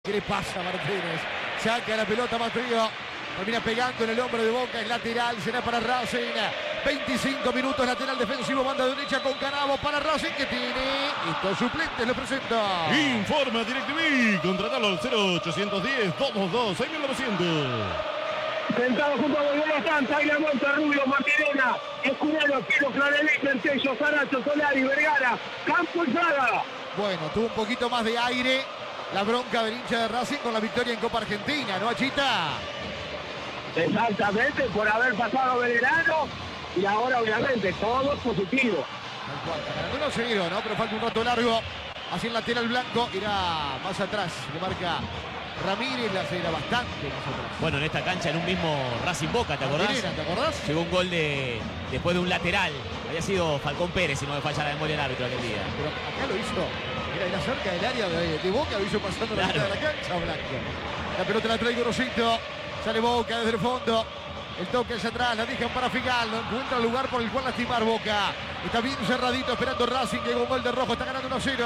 ¿Qué le pasa a Martínez? Saca la pelota Matrío. Termina pegando en el hombro de Boca. Es lateral. Será para Racing. 25 minutos. Lateral defensivo. Banda derecha con Canavo para Racing que tiene. Estos suplentes lo presenta. Informa DirecTV. Contratalo al 0810-222-6900. Sentado junto a Volvemos Santa, Aila Monta, Rubio, Martirena, Escudero, Piro, Clavelí, Centello, Saracho, Solari, Vergara, Campo y Saga. Bueno, tuvo un poquito más de aire la bronca del hincha de Racing con la victoria en Copa Argentina, ¿no, Achita? Exactamente, por haber pasado Belgrano y ahora obviamente todo positivo. No se dio, ¿no? Pero falta un rato largo. Así el lateral blanco irá más atrás. Le marca Ramírez, la seguirá bastante más atrás. Bueno, en esta cancha, en un mismo Racing Boca, ¿te acordás? ¿Te acordás? Llegó un gol después de un lateral. Había sido Falcón Pérez, si no me falla la memoria el árbitro aquel día. Pero acá lo hizo. Era cerca del área de Boca, lo hizo pasando la mitad de la cancha, Blanco. La pelota la trae Gorosito. Sale Boca desde el fondo. El toque hacia atrás, la dejan para Figal. No encuentra el lugar por el cual lastimar Boca. Está bien cerradito esperando Racing. Llegó un gol de Rojo, está ganando 1-0.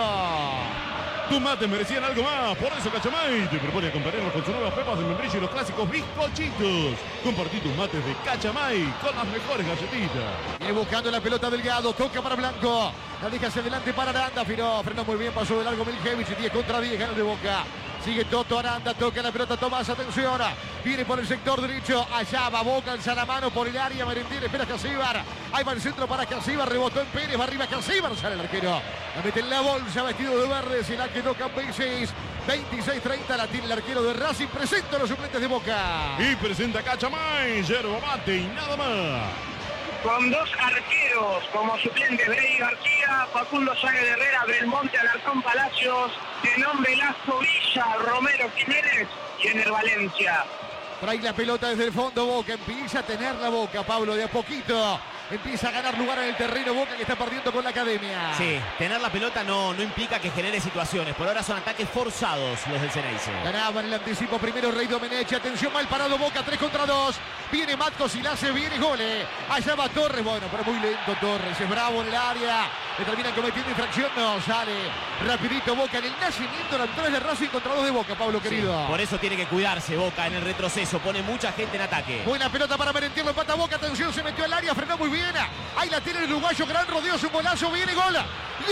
Tus mates merecían algo más, por eso Cachamay te propone acompañarnos con sus nuevas pepas de membrillo y los clásicos bizcochitos. Compartí tus mates de Cachamay con las mejores galletitas. Viene buscando la pelota Delgado, toca para Blanco. La deja hacia adelante para Aranda, frenó muy bien, pasó de largo Miljevic, 10 contra 10, gana de Boca. Sigue Toto Aranda, toca la pelota Tomás, atención. Viene por el sector derecho, allá va Boca, alza la mano por el área, Merentiel, espera Casíbar. Ahí va el centro para Casíbar, rebotó en Pérez, va arriba Casíbar, sale el arquero. La mete en la bolsa, vestido de verde, se la quedó Campeses. 26-30 la tiene el arquero de Racing, presenta a los suplentes de Boca. Y presenta Cachamay, yerba mate y nada más. Con dos arqueros como suplentes, Brey García, Facundo Sáenz de Herrera, Belmonte, Alarcón Palacios, Zenón Velasco Villa, Romero Jiménez y Ener Valencia. Trae la pelota desde el fondo Boca, empieza a tener la Boca, Pablo, de a poquito. Empieza a ganar lugar en el terreno Boca que está perdiendo con la Academia. Sí, tener la pelota no implica que genere situaciones. Por ahora son ataques forzados los del Ceneice. Ganaba en el anticipo primero Rey Domenech. Atención, mal parado Boca, 3 contra 2. Viene Matcos y la hace, viene Gole. Allá va Torres, bueno, pero muy lento Torres. Es bravo en el área. Le terminan cometiendo infracción, no, sale rapidito Boca en el nacimiento, la entrada de Racing contra 2 de Boca, Pablo querido. Sí, por eso tiene que cuidarse Boca en el retroceso. Pone mucha gente en ataque. Buena pelota para Merentiel, lo empata Boca. Atención, se metió al área, frenó muy bien. Ahí la tiene el uruguayo, gran rodeo, su golazo, viene gol. ¡Gol!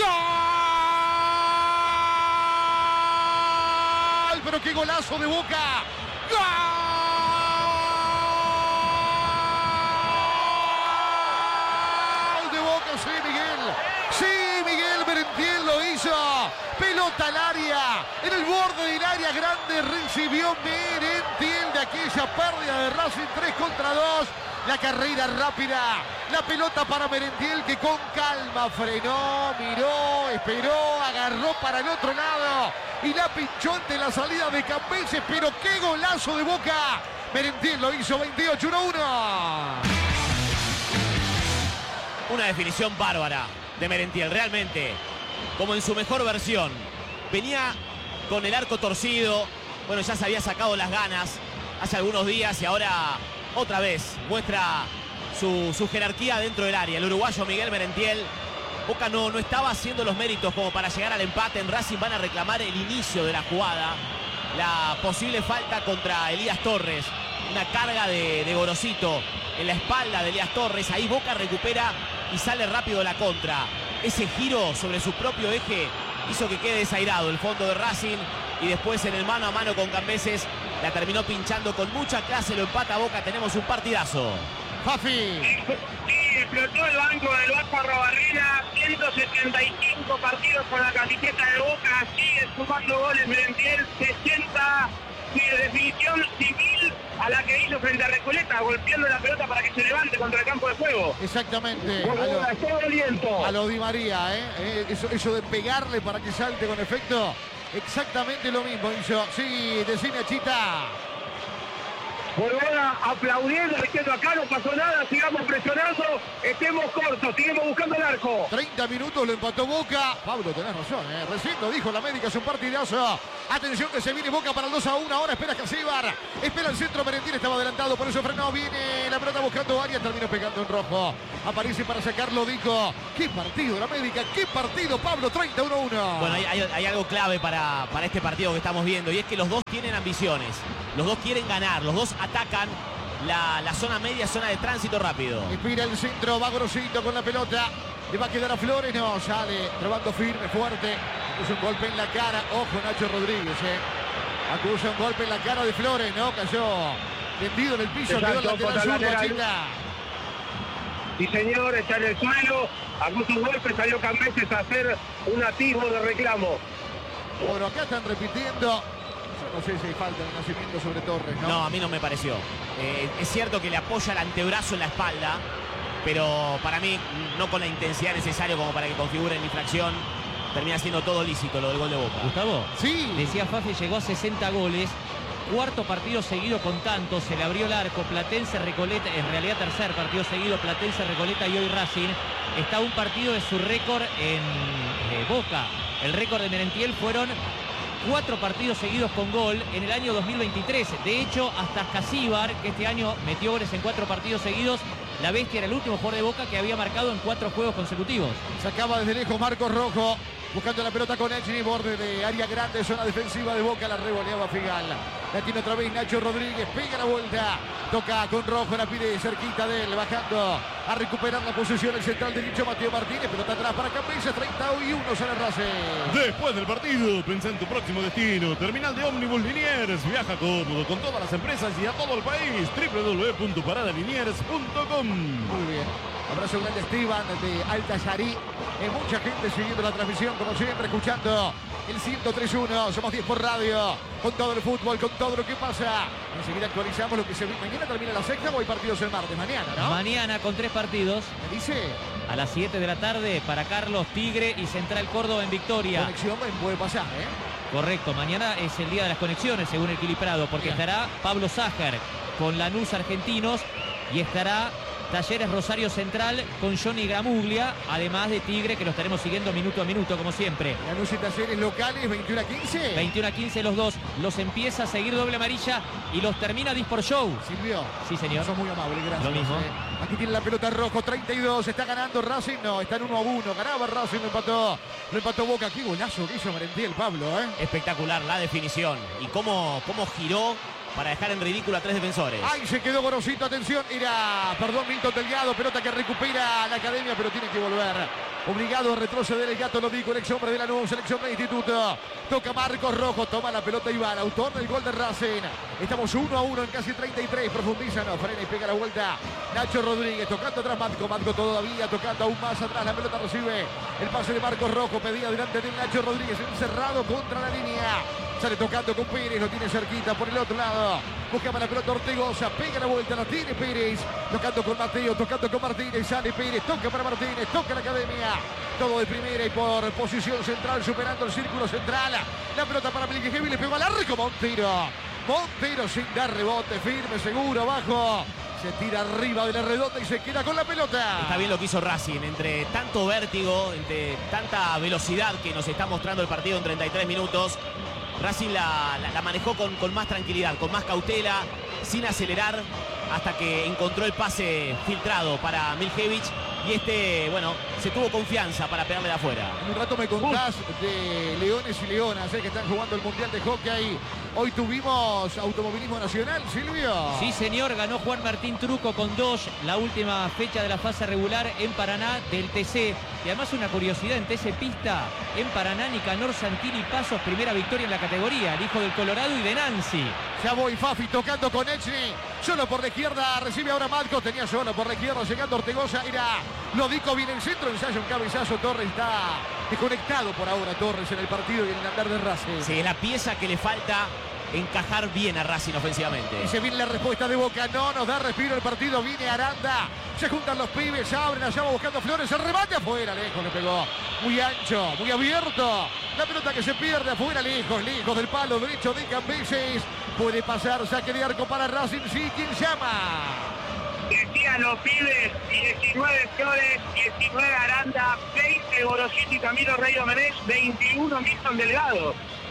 Pero qué golazo de Boca. ¡Gol! De Boca, sí, Miguel. Sí, Miguel Merentiel lo hizo. Pelota al área. En el borde del área grande recibió Merentiel de aquella pérdida de Racing, 3 contra 2. La carrera rápida, la pelota para Merentiel que con calma frenó, miró, esperó, agarró para el otro lado y la pinchó ante la salida de Campeses, pero qué golazo de Boca. Merentiel lo hizo 28-1-1. Una definición bárbara de Merentiel, realmente, como en su mejor versión. Venía con el arco torcido, bueno, ya se había sacado las ganas hace algunos días y ahora otra vez muestra su jerarquía dentro del área. El uruguayo Miguel Merentiel. Boca no estaba haciendo los méritos como para llegar al empate. En Racing van a reclamar el inicio de la jugada. La posible falta contra Elías Torres. Una carga de Gorosito en la espalda de Elías Torres. Ahí Boca recupera y sale rápido la contra. Ese giro sobre su propio eje hizo que quede desairado el fondo de Racing. Y después en el mano a mano con Cambeses la terminó pinchando con mucha clase, lo empata Boca, tenemos un partidazo. Fafi. Sí, explotó el banco del Vasco Arrobarrena, 175 partidos con la camiseta de Boca, sigue sumando goles Merentiel, 60 de definición civil a la que hizo frente a Recoleta, golpeando la pelota para que se levante contra el campo de juego. Exactamente. A lo Di María, eso de pegarle para que salte con efecto. Exactamente lo mismo hizo. Sí, decime, Chita. Volver aplaudiendo, diciendo acá no pasó nada, sigamos presionando, estemos cortos, seguimos buscando el arco. 30 minutos lo empató Boca. Pablo, tenés razón, recién lo dijo la médica, es un partidazo. Atención que se viene Boca para el 2-1. Ahora espera Casíbar. Espera el centro. Merentiel estaba adelantado. Por eso frenó. Viene la pelota buscando área. Terminó pegando en rojo. Aparece para sacarlo Dico. ¡Qué partido la América! ¡Qué partido, Pablo! 30-1-1. Bueno, hay algo clave para este partido que estamos viendo. Y es que los dos tienen ambiciones. Los dos quieren ganar. Los dos atacan la zona media, zona de tránsito rápido. Inspira el centro. Va Grosito con la pelota. Le va a quedar a Flores. No, sale trabando firme, fuerte. Acusa un golpe en la cara. Ojo, Nacho Rodríguez, Acusa un golpe en la cara de Flores. No, cayó tendido en el piso. Quedó el lateral zurdo, Chita. Sí, señor, está en el suelo. Acusa un golpe. Salió Cambeses a hacer un atisbo de reclamo. Bueno, acá están repitiendo. Yo no sé si hay falta de Nacimiento sobre Torres, ¿no? No, a mí no me pareció. Es cierto que le apoya el antebrazo en la espalda, pero para mí no con la intensidad necesaria como para que configuren la infracción. Termina siendo todo lícito lo del gol de Boca. Gustavo, sí. Decía Fafi, llegó a 60 goles. Cuarto partido seguido con tantos. Se le abrió el arco. Platense, Recoleta. En realidad tercer partido seguido. Platense, Recoleta y hoy Racing. Está un partido de su récord en Boca. El récord de Merentiel fueron 4 partidos seguidos con gol en el año 2023. De hecho, hasta Casíbar, que este año metió goles en 4 partidos seguidos. La Bestia era el último jugador de Boca que había marcado en 4 juegos consecutivos. Sacaba desde lejos Marcos Rojo. Buscando la pelota con Echny, borde de área grande, zona defensiva de Boca, la revoleaba Figal. La tiene otra vez Nacho Rodríguez, pega la vuelta, toca con Rojo, la pide cerquita de él, bajando a recuperar la posición el central derecho Mateo Martínez, pelota atrás para Cambeses, 31 sale Racing. Después del partido, pensá en tu próximo destino. Terminal de ómnibus Liniers, viaja cómodo con todas las empresas y a todo el país. www.paradaliniers.com. Muy bien. Abrazo grande a Esteban de Altayarí. Mucha gente siguiendo la transmisión, como siempre, escuchando el 103.1. Somos 10 por radio, con todo el fútbol, con todo lo que pasa. Enseguida actualizamos lo que se viene. Mañana termina la sexta o hay partidos el martes. Mañana, ¿no? Mañana con 3 partidos. ¿Me dice? A las 7 de la tarde para Carlos, Tigre y Central Córdoba en Victoria. Conexión puede pasar, Correcto, mañana es el día de las conexiones, según el Equilibrado, porque estará Pablo Sájar con Lanús Argentinos y estará Talleres Rosario Central con Johnny Gramuglia, además de Tigre, que lo estaremos siguiendo minuto a minuto, como siempre. Lanús y Talleres locales, 21-15. 21-15 los dos. Los empieza a seguir doble amarilla y los termina Disport Show. Silvio. Sí, señor. Sos muy amable, gracias. Lo mismo. Aquí tiene la pelota Rojo, 32. Está ganando Racing. No, está en 1-1. Ganaba Racing, lo empató Boca. Qué golazo que hizo Merentiel, Pablo, Espectacular la definición. Y cómo giró para dejar en ridículo a 3 defensores. Ahí se quedó Gorosito, atención. Milton Delgado, pelota que recupera la Academia, pero tiene que volver. Obligado a retroceder el Gato Lodico, el ex hombre de Lanús, selección de Instituto. Toca Marcos Rojo, toma la pelota Iván, autor del gol de Racing. Estamos 1-1 en casi 33. Profundiza, no, frena y pega la vuelta. Nacho Rodríguez tocando atrás Matco todavía tocando aún más atrás. La pelota recibe el pase de Marcos Rojo, pedía delante de Nacho Rodríguez, encerrado contra la línea. Sale tocando con Pérez, lo tiene cerquita por el otro lado. Buscaba la pelota Ortegoza, pega la vuelta, la tiene Pérez. Tocando con Mateo, tocando con Martínez, sale Pérez, toca para Martínez, toca la Academia. Todo de primera y por posición central, superando el círculo central. La pelota para Bligehevi, le pegó al arco Montero sin dar rebote, firme, seguro, abajo. Se tira arriba de la redonda y se queda con la pelota. Está bien lo que hizo Racing, entre tanto vértigo, entre tanta velocidad que nos está mostrando el partido en 33 minutos. Racing la manejó con más tranquilidad, con más cautela, sin acelerar, hasta que encontró el pase filtrado para Miljevic. Y se tuvo confianza para pegarle de afuera. En un rato me contás de leones y leonas que están jugando el Mundial de Hockey. Hoy tuvimos automovilismo nacional, Silvio. Sí, señor, ganó Juan Martín Truco con Dodge la última fecha de la fase regular en Paraná del TC. Y además una curiosidad en TC Pista, en Paraná, Nicanor Santini Pasos, primera victoria en la categoría, el hijo del Colorado y de Nancy. Ya voy, Fafi tocando con Echny, solo por la izquierda, recibe ahora Matco, tenía solo por la izquierda, llegando Ortegoza, era Lodico, viene el centro, ensaya un cabezazo, Torres está desconectado por ahora, Torres en el partido y en el andar de Racing. Sí, es la pieza que le falta encajar bien a Racing ofensivamente. Y se viene la respuesta de Boca, no nos da respiro el partido, viene Aranda, se juntan los pibes, abren, allá va buscando Flores, el remate afuera, lejos le pegó, muy ancho, muy abierto, la pelota que se pierde afuera, lejos del palo derecho de Cambeses, puede pasar, saque de arco para Racing, sí, ¿quién llama? Decían los pibes, 19 Flores, 19 Aranda, 20 Gorosito y Camilo Rey Domenech, 21 Milton Delgado.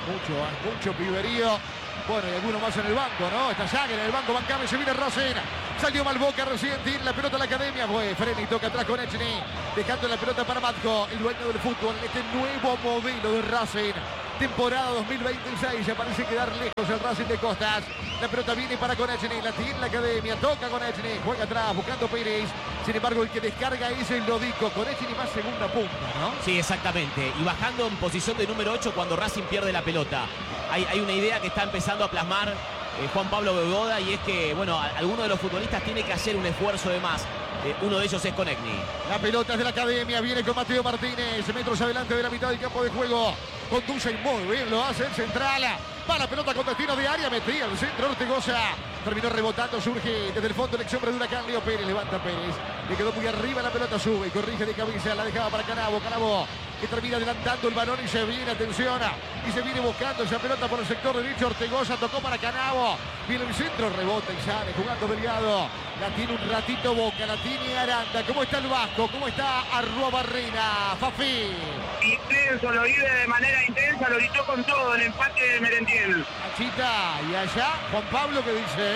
Mucho piberío. Bueno, y alguno más en el banco, ¿no? Está Jagger en el banco, bancame, se viene Racing. Salió mal Boca recién, tiene la pelota a la academia. Fue Freni, toca atrás con Echny. Dejando la pelota para Matko, el dueño del fútbol. Este nuevo modelo de Racing. Temporada 2026, ya parece quedar lejos el Racing de Costas. La pelota viene para Konechny, la tiene la academia, toca Konechny, juega atrás, buscando Pérez. Sin embargo, el que descarga es el Lodico. Konechny más segunda punta, ¿no? Sí, exactamente. Y bajando en posición de número 8 cuando Racing pierde la pelota. Hay una idea que está empezando a plasmar Juan Pablo Beboda, y es que, bueno, alguno de los futbolistas tiene que hacer un esfuerzo de más. Uno de ellos es Konechny. La pelota es de la academia, viene con Mateo Martínez, metros adelante de la mitad del campo de juego. Conduce y muy bien, lo hace el central. Va la pelota con destino de área, metía al centro Ortegoza. Terminó rebotando, surge desde el fondo el ex hombre de Huracán, Leo Pérez, levanta Pérez. Le quedó muy arriba, la pelota sube y corrige de cabeza, la dejaba para Canavo. Canavo que termina adelantando el balón y se viene, atención, y se viene buscando esa pelota por el sector derecho. Ortegoza tocó para Canavo. Viene el centro, rebota y sale jugando Delgado. La tiene un ratito Boca, la tiene Aranda. ¿Cómo está el Vasco? ¿Cómo está Arruabarrena? Fafi. Intenso, lo vive de manera intensa, lo gritó con todo el empate de Merentiel. Achita, y allá Juan Pablo, ¿qué dice?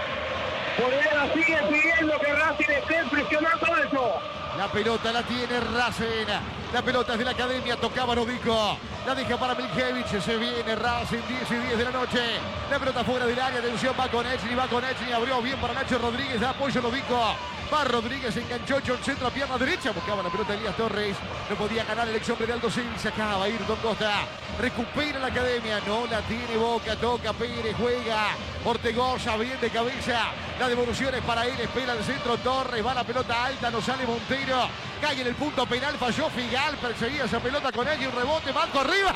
Por eso sigue pidiendo que Racing esté presionando eso. La pelota la tiene Racing. La pelota es de la academia, tocaba Lodico. La deja para Miljevich, se viene Racing, 10 y 10 de la noche. La pelota fuera del área, atención, va con Echny, abrió bien para Nacho Rodríguez, da apoyo Lodico. Va Rodríguez, enganchó John centro a pierna derecha, buscaba la pelota Elías Torres. No podía ganar el ex hombre de Aldo Civi, se acaba Ayrton Costa. Recupera la academia, no la tiene Boca, toca Pérez, juega Ortegoza, bien de cabeza. La devolución es para él, espera el centro Torres, va la pelota alta, no sale Montero. Cae en el punto penal, falló Figal, perseguía esa pelota con él y un rebote, Marco arriba.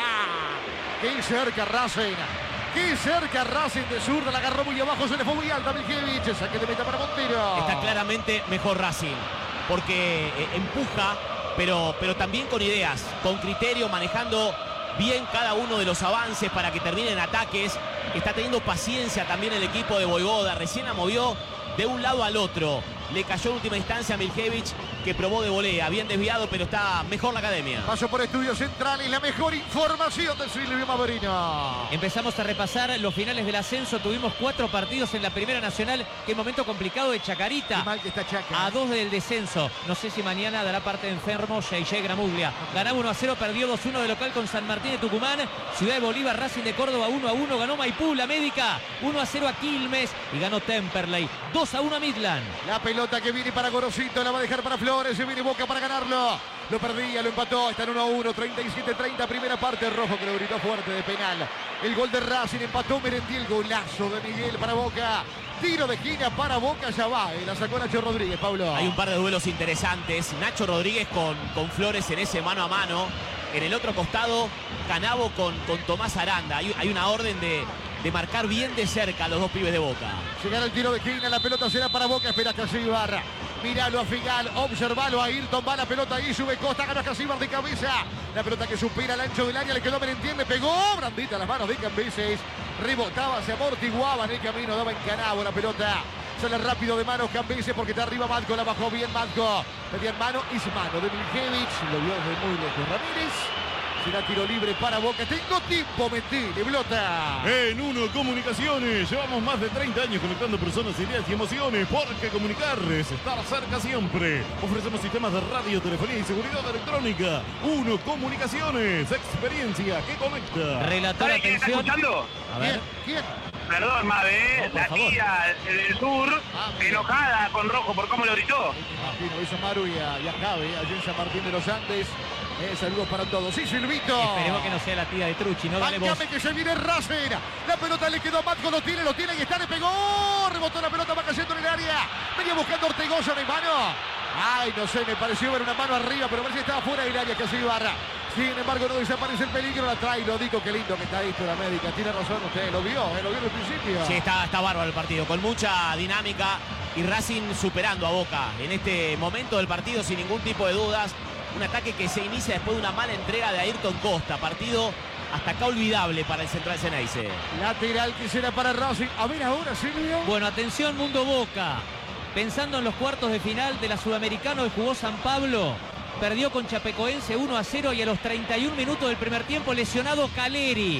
Qué cerca Racing. Qué cerca Racing de zurda, la agarró muy abajo, se le fue muy alta Miljevich, saque de meta para Montero. Está claramente mejor Racing, porque empuja, pero también con ideas, con criterio, manejando bien cada uno de los avances para que terminen ataques. Está teniendo paciencia también el equipo de Voivoda, recién la movió de un lado al otro. Le cayó en última instancia a Miljevich, que probó de volea, bien desviado, pero está mejor la academia. Paso por Estudios Centrales, la mejor información de Silvio Mavorino. Empezamos a repasar los finales del ascenso. Tuvimos 4 partidos en la Primera Nacional. Qué momento complicado de Chacarita. Qué mal que está Chaca. A 2 del descenso. No sé si mañana dará parte de enfermo J.J. Gramuglia. Ganaba 1-0, perdió 2-1 de local con San Martín de Tucumán. Ciudad de Bolívar, Racing de Córdoba 1-1. Ganó Maipú, la Médica 1-0 a Quilmes. Y ganó Temperley 2-1 a Midland. La pelota que viene para Gorosito, la va a dejar para Flores. Se viene Boca para ganarlo. Lo perdía, lo empató. Está en 1-1, 37-30, primera parte. Rojo que lo gritó fuerte de penal. El gol de Racing, empató Merentiel. Golazo de Miguel para Boca. Tiro de esquina para Boca, ya va. La sacó Nacho Rodríguez, Pablo. Hay un par de duelos interesantes. Nacho Rodríguez con Flores en ese mano a mano. En el otro costado, Canavo con Tomás Aranda. Hay una orden de marcar bien de cerca a los dos pibes de Boca. Llegará el tiro de esquina, la pelota será para Boca. Espera Casíbar. Míralo a Figal, observalo a Ayrton, va la pelota ahí, sube Costa, gana Casíbar de cabeza. La pelota que supera el ancho del área, le quedó a Merentiel, le pegó, Brandita las manos de Cambeses. Rebotaba, se amortiguaba en el camino, daba en Canavo la pelota. Sale rápido de manos Cambeses porque está arriba Matko, la bajó bien Matko. Pedía en mano, es mano de Miljevich, lo vio desde muy lejos Ramírez. Será tiro libre para Boca. Tengo tiempo, metele, Blota. En Uno Comunicaciones llevamos más de 30 años conectando personas, ideas y emociones, porque comunicar es estar cerca siempre. Ofrecemos sistemas de radio, telefonía y seguridad electrónica. Uno Comunicaciones, experiencia que conecta. Relator, ¿Sabe quién está atención. escuchando? A ver. ¿Quién? Perdón, Mabe, No, por la favor. tía del sur, enojada con Rojo por cómo lo gritó. Imagino, hizo Maru y a Javi, allí en San Martín de los Andes. Saludos para todos. Sí, Silvito. Esperemos que no sea la tía de Truchi, no dale vos. Bancame que se viene Racing. La pelota le quedó a Matko, lo tiene y está, le pegó. Rebotó la pelota, va cayendo en el área. Venía buscando Ortegoza, no hay mano. Ay, no sé, me pareció ver una mano arriba, pero parece que estaba fuera del área casi Ibarra. Sin embargo, no desaparece el peligro, la trae, lo digo, qué lindo que está esto la médica. Tiene razón usted, lo vio en el principio. Sí, está bárbaro el partido, con mucha dinámica y Racing superando a Boca en este momento del partido sin ningún tipo de dudas. Un ataque que se inicia después de una mala entrega de Ayrton Costa. Partido hasta acá olvidable para el Central Ceneice. Lateral que será para Racing. A ver ahora, Silvio. Bueno, atención Mundo Boca. Pensando en los cuartos de final de la Sudamericana, hoy jugó San Pablo. Perdió con Chapecoense 1-0 y a los 31 minutos del primer tiempo lesionado Caleri.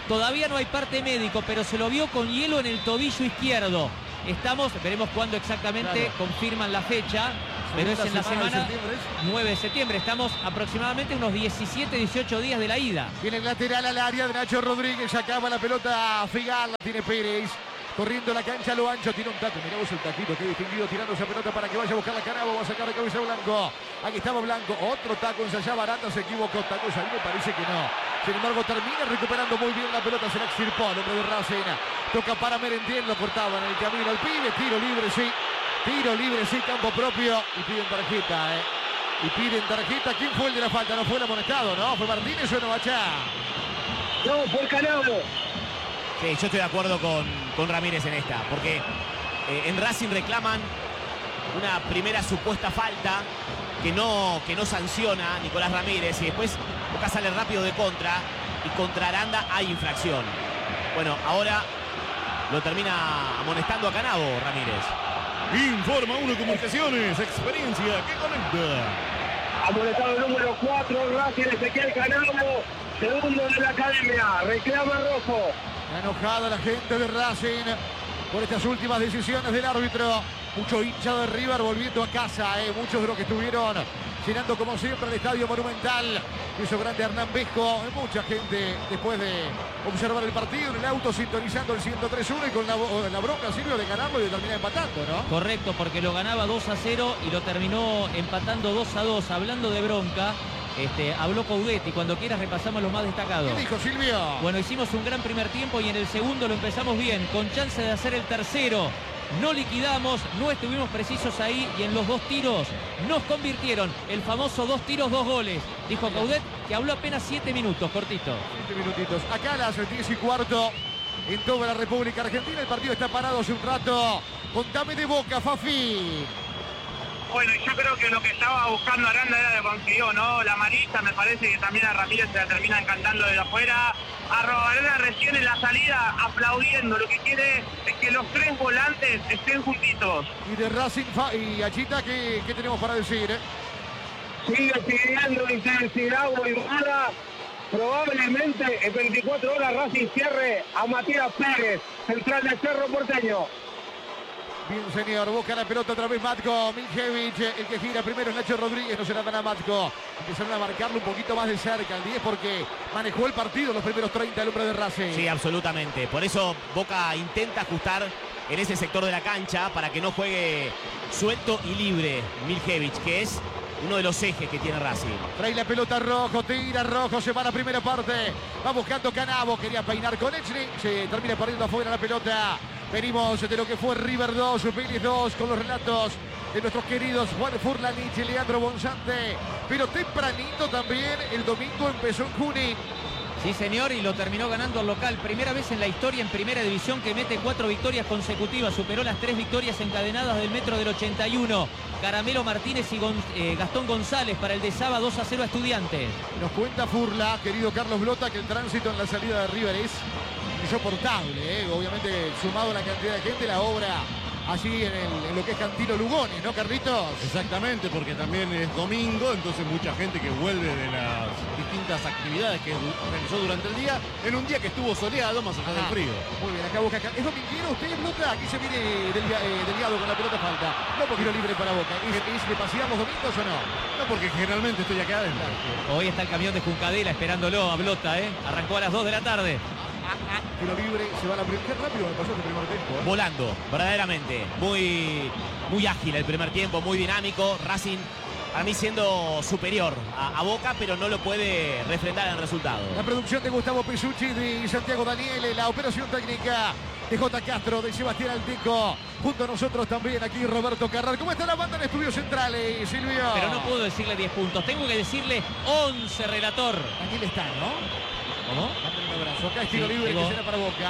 Todavía no hay parte médico, pero se lo vio con hielo en el tobillo izquierdo. Veremos cuándo exactamente confirman la fecha, pero es en la semana 9 de septiembre. Estamos aproximadamente unos 17, 18 días de la ida. Viene el lateral al área de Nacho Rodríguez, acaba la pelota a Figal, la tiene Pérez. Corriendo la cancha a lo ancho, tira un taco, mirá vos el taquito, qué distinguido, tirando esa pelota para que vaya a buscar la Canabo, va a sacar de cabeza Blanco. Aquí estaba Blanco, otro taco, ensayaba Aranda, se equivocó, tacos ahí me parece que no. Sin embargo, termina recuperando muy bien la pelota, se la extirpó el hombre de Racing. Toca para Merentiel, lo cortaban en el camino al pibe, tiro libre sí, campo propio y piden tarjeta, Y piden tarjeta, ¿quién fue el de la falta? No fue el amonestado, ¿no? ¿Fue Martínez o no, Bachá? No, fue el Canabo. Sí, yo estoy de acuerdo con Ramírez en esta, porque en Racing reclaman una primera supuesta falta que no sanciona Nicolás Ramírez, y después Boca sale rápido de contra, y contra Aranda hay infracción. Bueno, ahora lo termina amonestando a Canabo Ramírez. Informa Uno Comunicaciones, experiencia que conecta. Amonestado el número 4, Racing, Ezequiel Canabo, segundo de la academia, reclama rojo. Enojada la gente de Racing por estas últimas decisiones del árbitro. Mucho hincha de River volviendo a casa, muchos de los que estuvieron llenando como siempre el Estadio Monumental. Hizo grande Hernán Vesco, mucha gente después de observar el partido en el auto sintonizando el 103-1 y con la bronca, Silvio, de ganarlo y de terminar empatando, ¿no? Correcto, porque lo ganaba 2-0 y lo terminó empatando 2-2. Hablando de bronca, habló Coudet y cuando quieras repasamos lo más destacado. ¿Qué dijo Silvio? Bueno, hicimos un gran primer tiempo y en el segundo lo empezamos bien, con chance de hacer el tercero. No liquidamos, no estuvimos precisos ahí y en los 2 tiros nos convirtieron. El famoso 2 tiros, 2 goles. Dijo Coudet, que habló apenas 7 minutos, cortito. 7 minutitos. Acá a las 10:15 en toda la República Argentina. El partido está parado hace un rato. Contame de Boca, Fafi. Bueno, yo creo que lo que estaba buscando Aranda era lo que consiguió, ¿no? La amarilla, me parece que también a Ramírez se la termina encantando desde afuera. A Aranda recién en la salida aplaudiendo. Lo que quiere es que los 3 volantes estén juntitos. Y de Racing y Achita, ¿qué tenemos para decir? Sigue pidiendo intensidad, Boivada. Probablemente en 24 horas Racing cierre a Matías Pérez, central de Cerro Porteño. Bien, señor, busca la pelota otra vez Matko Miljevic, el que gira primero es Nacho Rodríguez, no se la dan a Matko. Empezaron a marcarlo un poquito más de cerca, el 10, porque manejó el partido los primeros 30 el hombre de Racing. Sí, absolutamente, por eso Boca intenta ajustar en ese sector de la cancha para que no juegue suelto y libre Miljevic, que es uno de los ejes que tiene Racing. Trae la pelota Rojo, tira Rojo, se va a la primera parte, va buscando Canabo, quería peinar con Echny, se termina perdiendo afuera la pelota. Venimos de lo que fue River 2, Vélez 2, con los relatos de nuestros queridos Juan Furlanich y Leandro Bonzante. Pero tempranito también, el domingo empezó en Junín. Sí, señor, y lo terminó ganando al local. Primera vez en la historia en Primera División que mete 4 victorias consecutivas. Superó las 3 victorias encadenadas del metro del 81. Caramelo Martínez y Gastón González para el de sábado 2-0 a Estudiantes. Nos cuenta Furla, querido Carlos Blota, que el tránsito en la salida de River es insoportable, obviamente sumado a la cantidad de gente, la obra allí en lo que es Cantino Lugones, ¿no, Carlitos? Exactamente, porque también es domingo, entonces mucha gente que vuelve de las distintas actividades que realizó durante el día, en un día que estuvo soleado, más allá del frío. Muy bien, acá Boca. ¿Es dominguero usted, Blota? Aquí se viene delgado con la pelota falta. No porque tiro libre para Boca. ¿Es de pasear los domingos o no? No, porque generalmente estoy acá adentro. Hoy está el camión de Juncadela esperándolo a Blota, Arrancó a las 2 de la tarde. Tiro libre, se va a la primera. Qué rápido me pasó este primer tiempo. Volando, verdaderamente. Muy ágil el primer tiempo, muy dinámico. Racing, para mí, siendo superior a Boca, pero no lo puede refrendar en el resultado. La producción de Gustavo Pisucci, de Santiago Daniele, la operación técnica de J. Castro, de Sebastián Alteco. Junto a nosotros también aquí Roberto Carrar. ¿Cómo está la banda en Estudios Centrales, Silvio? Pero no puedo decirle 10 puntos. Tengo que decirle 11, relator. Daniel está, ¿no? ¿Cómo? Dame un abrazo. Acá es tiro libre que será para Boca.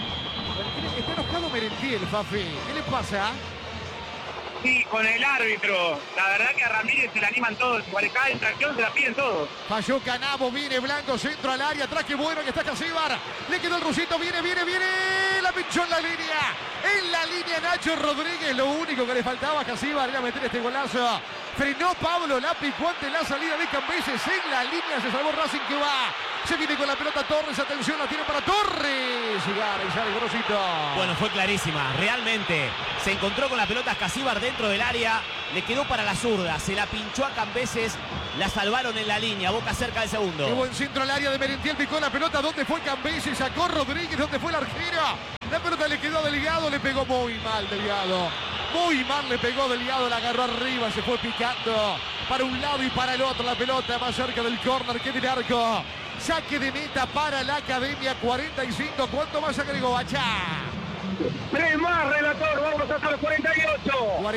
Está enojado Merentiel, Fafi. ¿Qué le pasa? Sí, con el árbitro. La verdad que a Ramírez se le animan todos. Cada distracción se la piden todos. Falló Canabo, viene Blanco, centro al área, atrás, qué bueno que está Casíbar. Le quedó el rusito, viene. La pinchó en la línea. En la línea Nacho Rodríguez. Lo único que le faltaba a Casíbar era meter este golazo. Frenó Pablo, la picó ante la salida de Cambeses. En la línea se salvó Racing, que va Se viene con la pelota Torres. Atención, la tiene para Torres. Y gana y sale Gorosito. Bueno, fue clarísima. Realmente se encontró con la pelota Escasíbar dentro del área. Le quedó para la zurda. Se la pinchó a Cambeses. La salvaron en la línea. Boca cerca del segundo. Qué buen centro al área de Merentiel. Picó la pelota. ¿Dónde fue Cambeses? Sacó Rodríguez. ¿Dónde fue la arquera? La pelota le quedó a Delgado. Le pegó muy mal Delgado. Muy mal le pegó Delgado. La agarró arriba. Se fue picando para un lado y para el otro. La pelota más cerca del córner que del arco. Saque de meta para la Academia. 45. ¿Cuánto más agregó Bacha? 3 más, relator, vamos hasta los 48.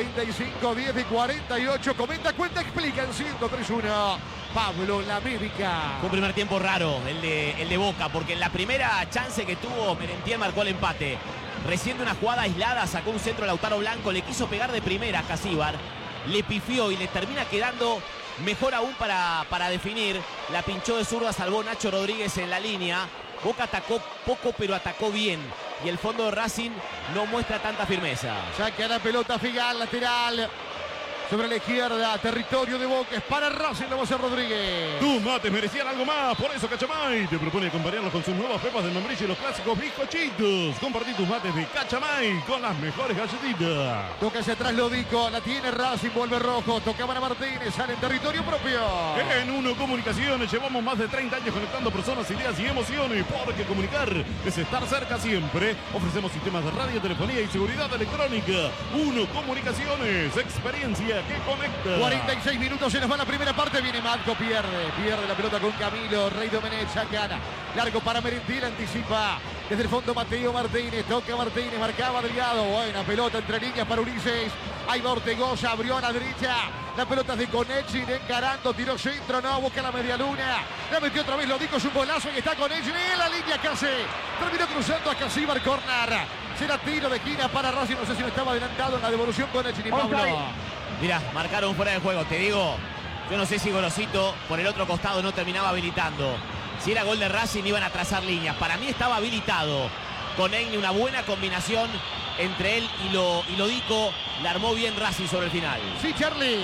45, 10 y 48. Comenta, cuenta, explica en 103-1. Pablo La América. Fue un primer tiempo raro el de Boca, porque en la primera chance que tuvo Merentiel marcó el empate. Recién de una jugada aislada sacó un centro Lautaro Blanco, le quiso pegar de primera a Escasíbar, le pifió y le termina quedando mejor aún para definir. La pinchó de zurda, salvó Nacho Rodríguez en la línea. Boca atacó poco, pero atacó bien. Y el fondo de Racing no muestra tanta firmeza. Saca la pelota Figal, lateral. Sobre la izquierda, territorio de Boca. Es para Racing, lo va a hacer Rodríguez. Tus mates merecían algo más, por eso Cachamay te propone acompañarlos con sus nuevas pepas de membrillo y los clásicos bizcochitos. Compartí tus mates de Cachamay con las mejores galletitas. Toca hacia atrás Lodico, la tiene Racing, vuelve Rojo. Toca para Martínez, sale en territorio propio. En Uno Comunicaciones llevamos más de 30 años conectando personas, ideas y emociones, porque comunicar es estar cerca siempre. Ofrecemos sistemas de radio, telefonía y seguridad electrónica. Uno Comunicaciones, experiencia que conecta. 46 minutos, se nos va la primera parte. Viene Matco, pierde la pelota con Camilo. Rey Domenech, sacan. Largo para Merentiel, anticipa. Desde el fondo Mateo Martínez, toca Martínez, marcaba Delgado. Buena pelota entre líneas para Ulises. Ahí va Ortegoza, abrió a la derecha. La pelota es de Konechin, encarando, tiró centro, no, busca la media luna. La metió otra vez, lo dijo, es un golazo y está Konechin en la línea casi. Terminó cruzando a Escasíbar, corner. Será tiro de esquina para Racing, no sé si no estaba adelantado en la devolución Konechin y Pablo. Mirá, marcaron fuera de juego, te digo. Yo no sé si Gorosito por el otro costado no terminaba habilitando. Si era gol de Racing iban a trazar líneas. Para mí estaba habilitado. Con Egni una buena combinación entre él y Lodico. La armó bien Racing sobre el final. Sí, Charlie.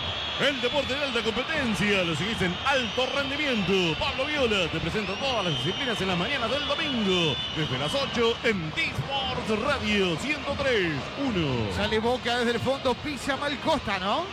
El deporte de alta competencia lo seguís en alto rendimiento. Pablo Viola te presenta todas las disciplinas en las mañanas del domingo. Desde las 8 en D-Sports Radio 103.1. Sale Boca desde el fondo, pisa mal Costa, ¿no?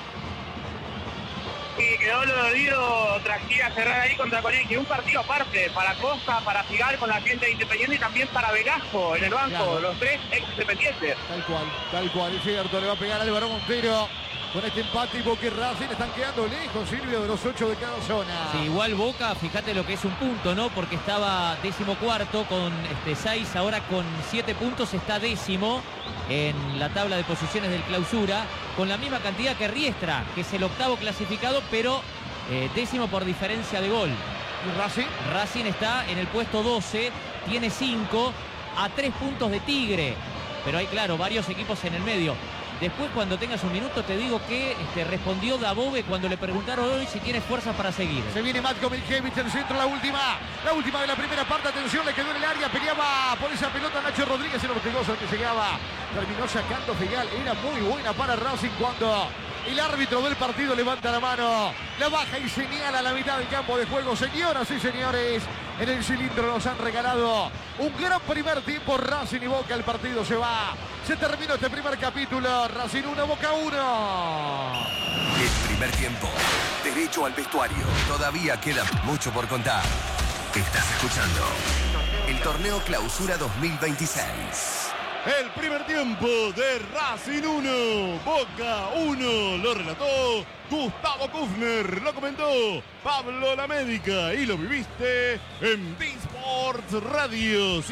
Sí, quedó dolido tras gira cerrada ahí contra Konechin. Un partido aparte para Costa, para Figal con la gente de Independiente y también para Velasco en el banco. Claro. Los tres ex-independientes. Tal cual, es cierto. Le va a pegar Álvaro Montero. Con este empate y Boca y Racing están quedando lejos, Silvio, de los 8 de cada zona. Sí, igual Boca, fíjate lo que es un punto, ¿no? Porque estaba 14º con 6, ahora con 7 puntos está 10º en la tabla de posiciones del clausura, con la misma cantidad que Riestra, que es el 8º clasificado, pero 10º por diferencia de gol. ¿Y Racing? Racing está en el puesto 12, tiene 5, a 3 puntos de Tigre, pero hay, claro, varios equipos en el medio. Después, cuando tengas un minuto, te digo que respondió Dabove cuando le preguntaron hoy si tiene fuerzas para seguir. Se viene Matko Miljevic, el centro, la última de la primera parte. Atención, le quedó en el área, peleaba por esa pelota Nacho Rodríguez, el Ortegoza que llegaba. Terminó sacando Figal, era muy buena para Racing cuando el árbitro del partido levanta la mano, la baja y señala la mitad del campo de juego. Señoras y señores, en el cilindro nos han regalado un gran primer tiempo. Racing y Boca, el partido se va. Se terminó este primer capítulo. Racing 1, Boca 1. El primer tiempo. Derecho al vestuario. Todavía queda mucho por contar. Estás escuchando el Torneo Clausura 2026. El primer tiempo de Racing 1, Boca 1, lo relató Gustavo Kufner, lo comentó Pablo La América y lo viviste en D-Sports Radio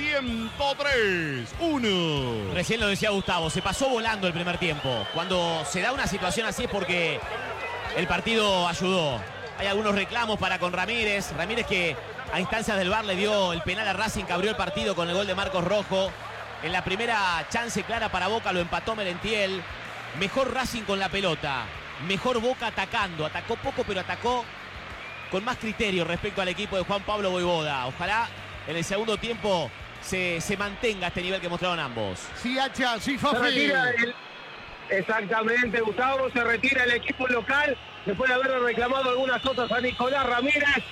103.1. Recién lo decía Gustavo, se pasó volando el primer tiempo. Cuando se da una situación así es porque el partido ayudó. Hay algunos reclamos para con Ramírez. Ramírez que a instancias del VAR le dio el penal a Racing, que abrió el partido con el gol de Marcos Rojo. En la primera chance clara para Boca lo empató Merentiel. Mejor Racing con la pelota. Mejor Boca atacando. Atacó poco, pero atacó con más criterio respecto al equipo de Juan Pablo Voivoda. Ojalá en el segundo tiempo se mantenga este nivel que mostraron ambos. Sí, Hacha, sí, Fafi. Exactamente, Gustavo. Se retira el equipo local después de haber reclamado algunas cosas a Nicolás Ramírez.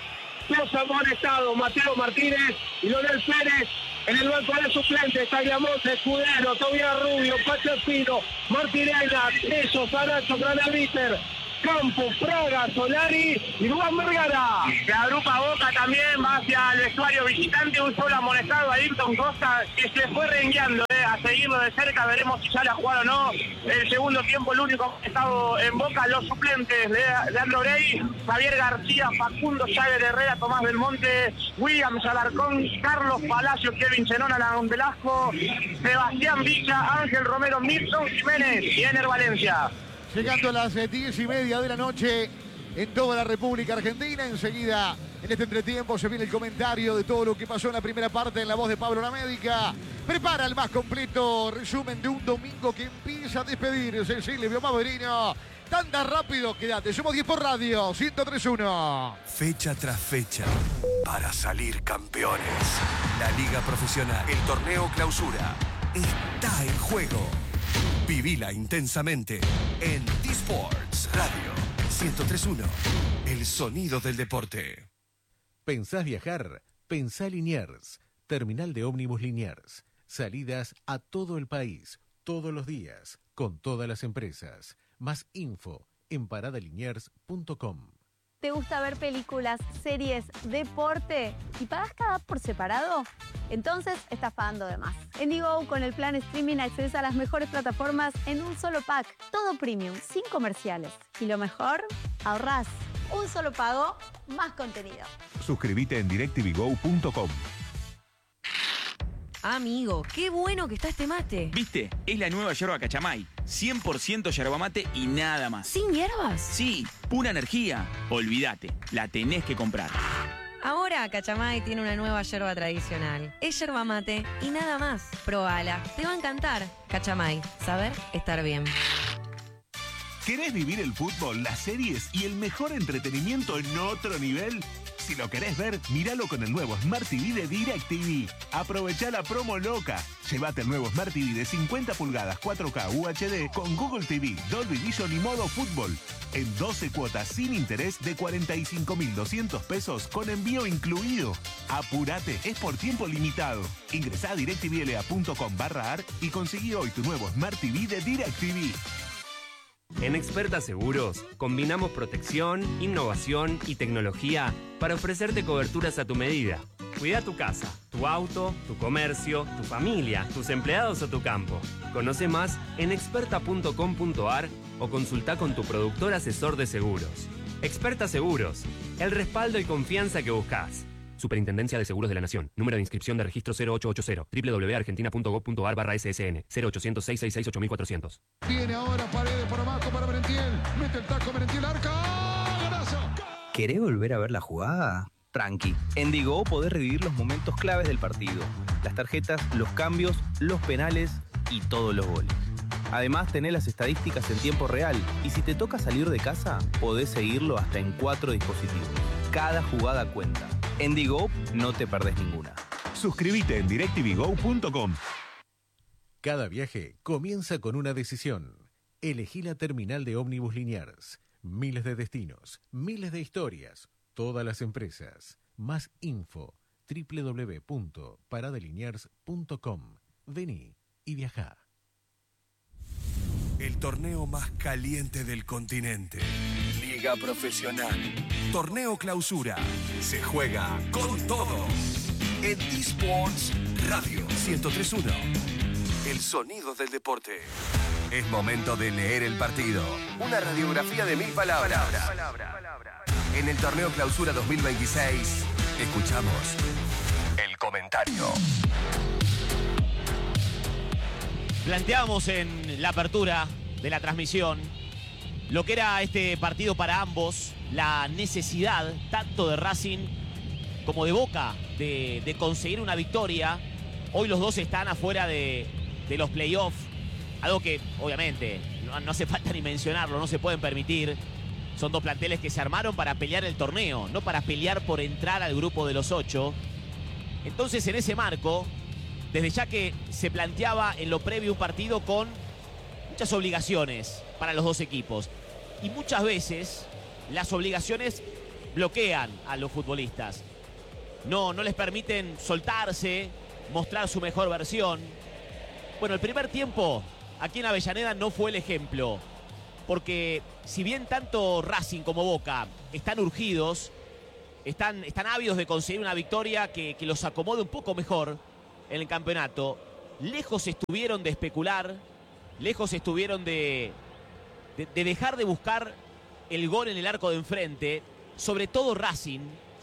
Dos amonestados, Mateo Martínez y Leonel Pérez. En el banco de suplentes, Tagliamonte, Escudero, Tobias Rubio, Pacho Espino, Martinelli, Teso, Saracho, Granaviter, Campos, Fraga, Solari y Juan Vergara. Se agrupa Boca también, va hacia el vestuario visitante, un solo amonestado a Ayrton Costa, que se fue rengueando a seguirlo de cerca, veremos si sale a jugar o no. El segundo tiempo, el único amonestado en Boca, los suplentes de Andro Rey, Javier García, Facundo Chávez Herrera, Tomás Belmonte, Williams Alarcón, Carlos Palacio, Kevin Zenón, Alan Velasco, Sebastián Villa, Ángel Romero, Milton Jiménez y Ener Valencia. Llegando a las 10:30 de la noche en toda la República Argentina. Enseguida, en este entretiempo, se viene el comentario de todo lo que pasó en la primera parte en la voz de Pablo Lamédica. Prepara el más completo resumen de un domingo que empieza a despedirse. Silvio Maverino. Tan rápido, quédate. Somos 10 por radio, 103.1. Fecha tras fecha, para salir campeones. La Liga Profesional, el Torneo Clausura, está en juego. Vivila intensamente en T-Sports Radio 103.1, el sonido del deporte. ¿Pensás viajar? Pensá Liniers, terminal de ómnibus Liniers. Salidas a todo el país, todos los días, con todas las empresas. Más info en paradaliniers.com. ¿Te gusta ver películas, series, deporte y pagas cada por separado? Entonces estás pagando de más. En Digo, con el plan streaming accedes a las mejores plataformas en un solo pack. Todo premium, sin comerciales. Y lo mejor, ahorrás. Un solo pago, más contenido. Suscríbete en directvgo.com. Amigo, qué bueno que está este mate. ¿Viste? Es la nueva yerba Cachamay. 100% yerba mate y nada más. ¿Sin hierbas? Sí, pura energía. Olvídate, la tenés que comprar. Ahora Cachamay tiene una nueva yerba tradicional. Es yerba mate y nada más. Probala, te va a encantar. Cachamay, saber estar bien. ¿Querés vivir el fútbol, las series y el mejor entretenimiento en otro nivel? Si lo querés ver, míralo con el nuevo Smart TV de DirecTV. Aprovechá la promo loca. Llévate el nuevo Smart TV de 50 pulgadas 4K UHD con Google TV, Dolby Vision y modo fútbol. En 12 cuotas sin interés de 45.200 pesos con envío incluido. Apurate, es por tiempo limitado. Ingresá a directvla.com/ar y conseguí hoy tu nuevo Smart TV de DirecTV. En Experta Seguros, combinamos protección, innovación y tecnología para ofrecerte coberturas a tu medida. Cuida tu casa, tu auto, tu comercio, tu familia, tus empleados o tu campo. Conoce más en experta.com.ar o consulta con tu productor asesor de seguros. Experta Seguros, el respaldo y confianza que buscas. Superintendencia de Seguros de la Nación. Número de inscripción de registro 0880. www.argentina.gov.ar/ssn. 0800-666-8400. Viene ahora Paredes por abajo para Merentiel. Mete el taco Merentiel, arca. ¡Golazo! ¿Querés volver a ver la jugada? Tranqui. En Digo podés revivir los momentos claves del partido. Las tarjetas, los cambios, los penales y todos los goles. Además, tenés las estadísticas en tiempo real. Y si te toca salir de casa, podés seguirlo hasta en 4 dispositivos. Cada jugada cuenta. En Digo no te perdés ninguna. Suscríbete en directvgo.com. Cada viaje comienza con una decisión. Elegí la terminal de ómnibus Liniers. Miles de destinos, miles de historias, todas las empresas. Más info, www.paradaliniers.com. Vení y viajá. El torneo más caliente del continente. Liga Profesional. Torneo Clausura. Se juega con todo. En T-Sports Radio 103.1. El sonido del deporte. Es momento de leer el partido. Una radiografía de 1000 palabras. En el Torneo Clausura 2026, escuchamos el comentario. Planteábamos en la apertura de la transmisión lo que era este partido para ambos, la necesidad tanto de Racing como de Boca de conseguir una victoria. Hoy los dos están afuera de los playoffs, algo que obviamente no hace falta ni mencionarlo, no se pueden permitir. Son dos planteles que se armaron para pelear el torneo, no para pelear por entrar al grupo de los 8. Entonces, en ese marco, desde ya que se planteaba en lo previo un partido con muchas obligaciones para los dos equipos. Y muchas veces las obligaciones bloquean a los futbolistas. No les permiten soltarse, mostrar su mejor versión. Bueno, el primer tiempo aquí en Avellaneda no fue el ejemplo, porque si bien tanto Racing como Boca están urgidos, están ávidos de conseguir una victoria que los acomode un poco mejor en el campeonato, lejos estuvieron de especular, lejos estuvieron de dejar de buscar el gol en el arco de enfrente, sobre todo Racing,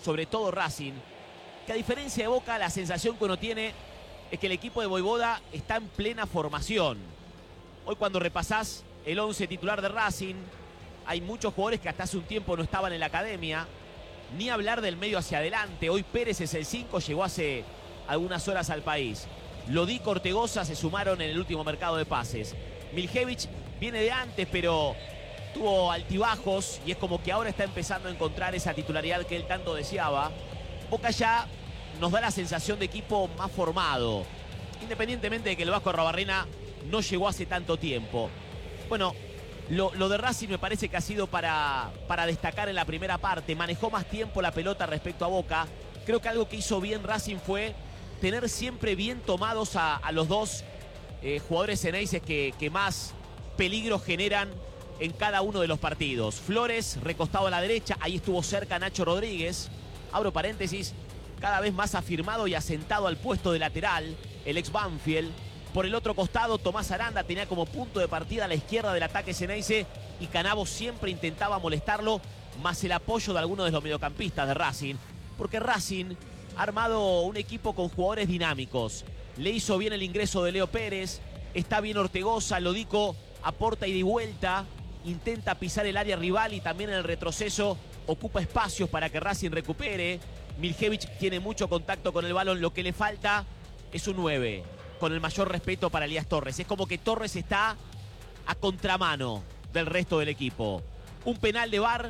que a diferencia de Boca, la sensación que uno tiene es que el equipo de Voivoda está en plena formación. Hoy cuando repasás el 11 titular de Racing, hay muchos jugadores que hasta hace un tiempo no estaban en la academia, ni hablar del medio hacia adelante. Hoy Pérez es el 5, llegó hace algunas horas al país. Lodico, Ortegoza se sumaron en el último mercado de pases. Miljevich viene de antes, pero tuvo altibajos y es como que ahora está empezando a encontrar esa titularidad que él tanto deseaba. Boca ya nos da la sensación de equipo más formado, independientemente de que el Vasco Arrobarrena no llegó hace tanto tiempo. Bueno, lo de Racing me parece que ha sido para destacar en la primera parte. Manejó más tiempo la pelota respecto a Boca. Creo que algo que hizo bien Racing fue tener siempre bien tomados a los dos jugadores ceneices que más peligro generan en cada uno de los partidos. Flores recostado a la derecha, ahí estuvo cerca Nacho Rodríguez. Abro paréntesis, cada vez más afirmado y asentado al puesto de lateral, el ex Banfield. Por el otro costado, Tomás Aranda tenía como punto de partida a la izquierda del ataque ceneice y Canavo siempre intentaba molestarlo, más el apoyo de algunos de los mediocampistas de Racing, porque Racing ha armado un equipo con jugadores dinámicos. Le hizo bien el ingreso de Leo Pérez, está bien Ortegoza, Lodico aporta ida y vuelta, intenta pisar el área rival y también en el retroceso ocupa espacios para que Racing recupere. Miljevich tiene mucho contacto con el balón, lo que le falta es un 9, con el mayor respeto para Elías Torres. Es como que Torres está a contramano del resto del equipo. Un penal de VAR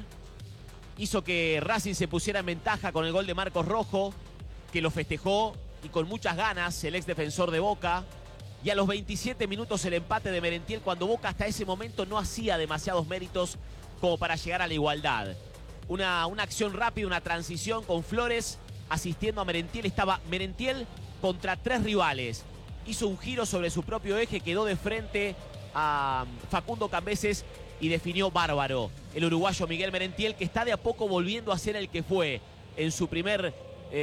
hizo que Racing se pusiera en ventaja con el gol de Marcos Rojo, que lo festejó y con muchas ganas el ex defensor de Boca. Y a los 27 minutos el empate de Merentiel, cuando Boca hasta ese momento no hacía demasiados méritos como para llegar a la igualdad. Una acción rápida, una transición con Flores asistiendo a Merentiel. Estaba Merentiel contra 3 rivales. Hizo un giro sobre su propio eje, quedó de frente a Facundo Cambeses y definió bárbaro el uruguayo Miguel Merentiel, que está de a poco volviendo a ser el que fue en su primer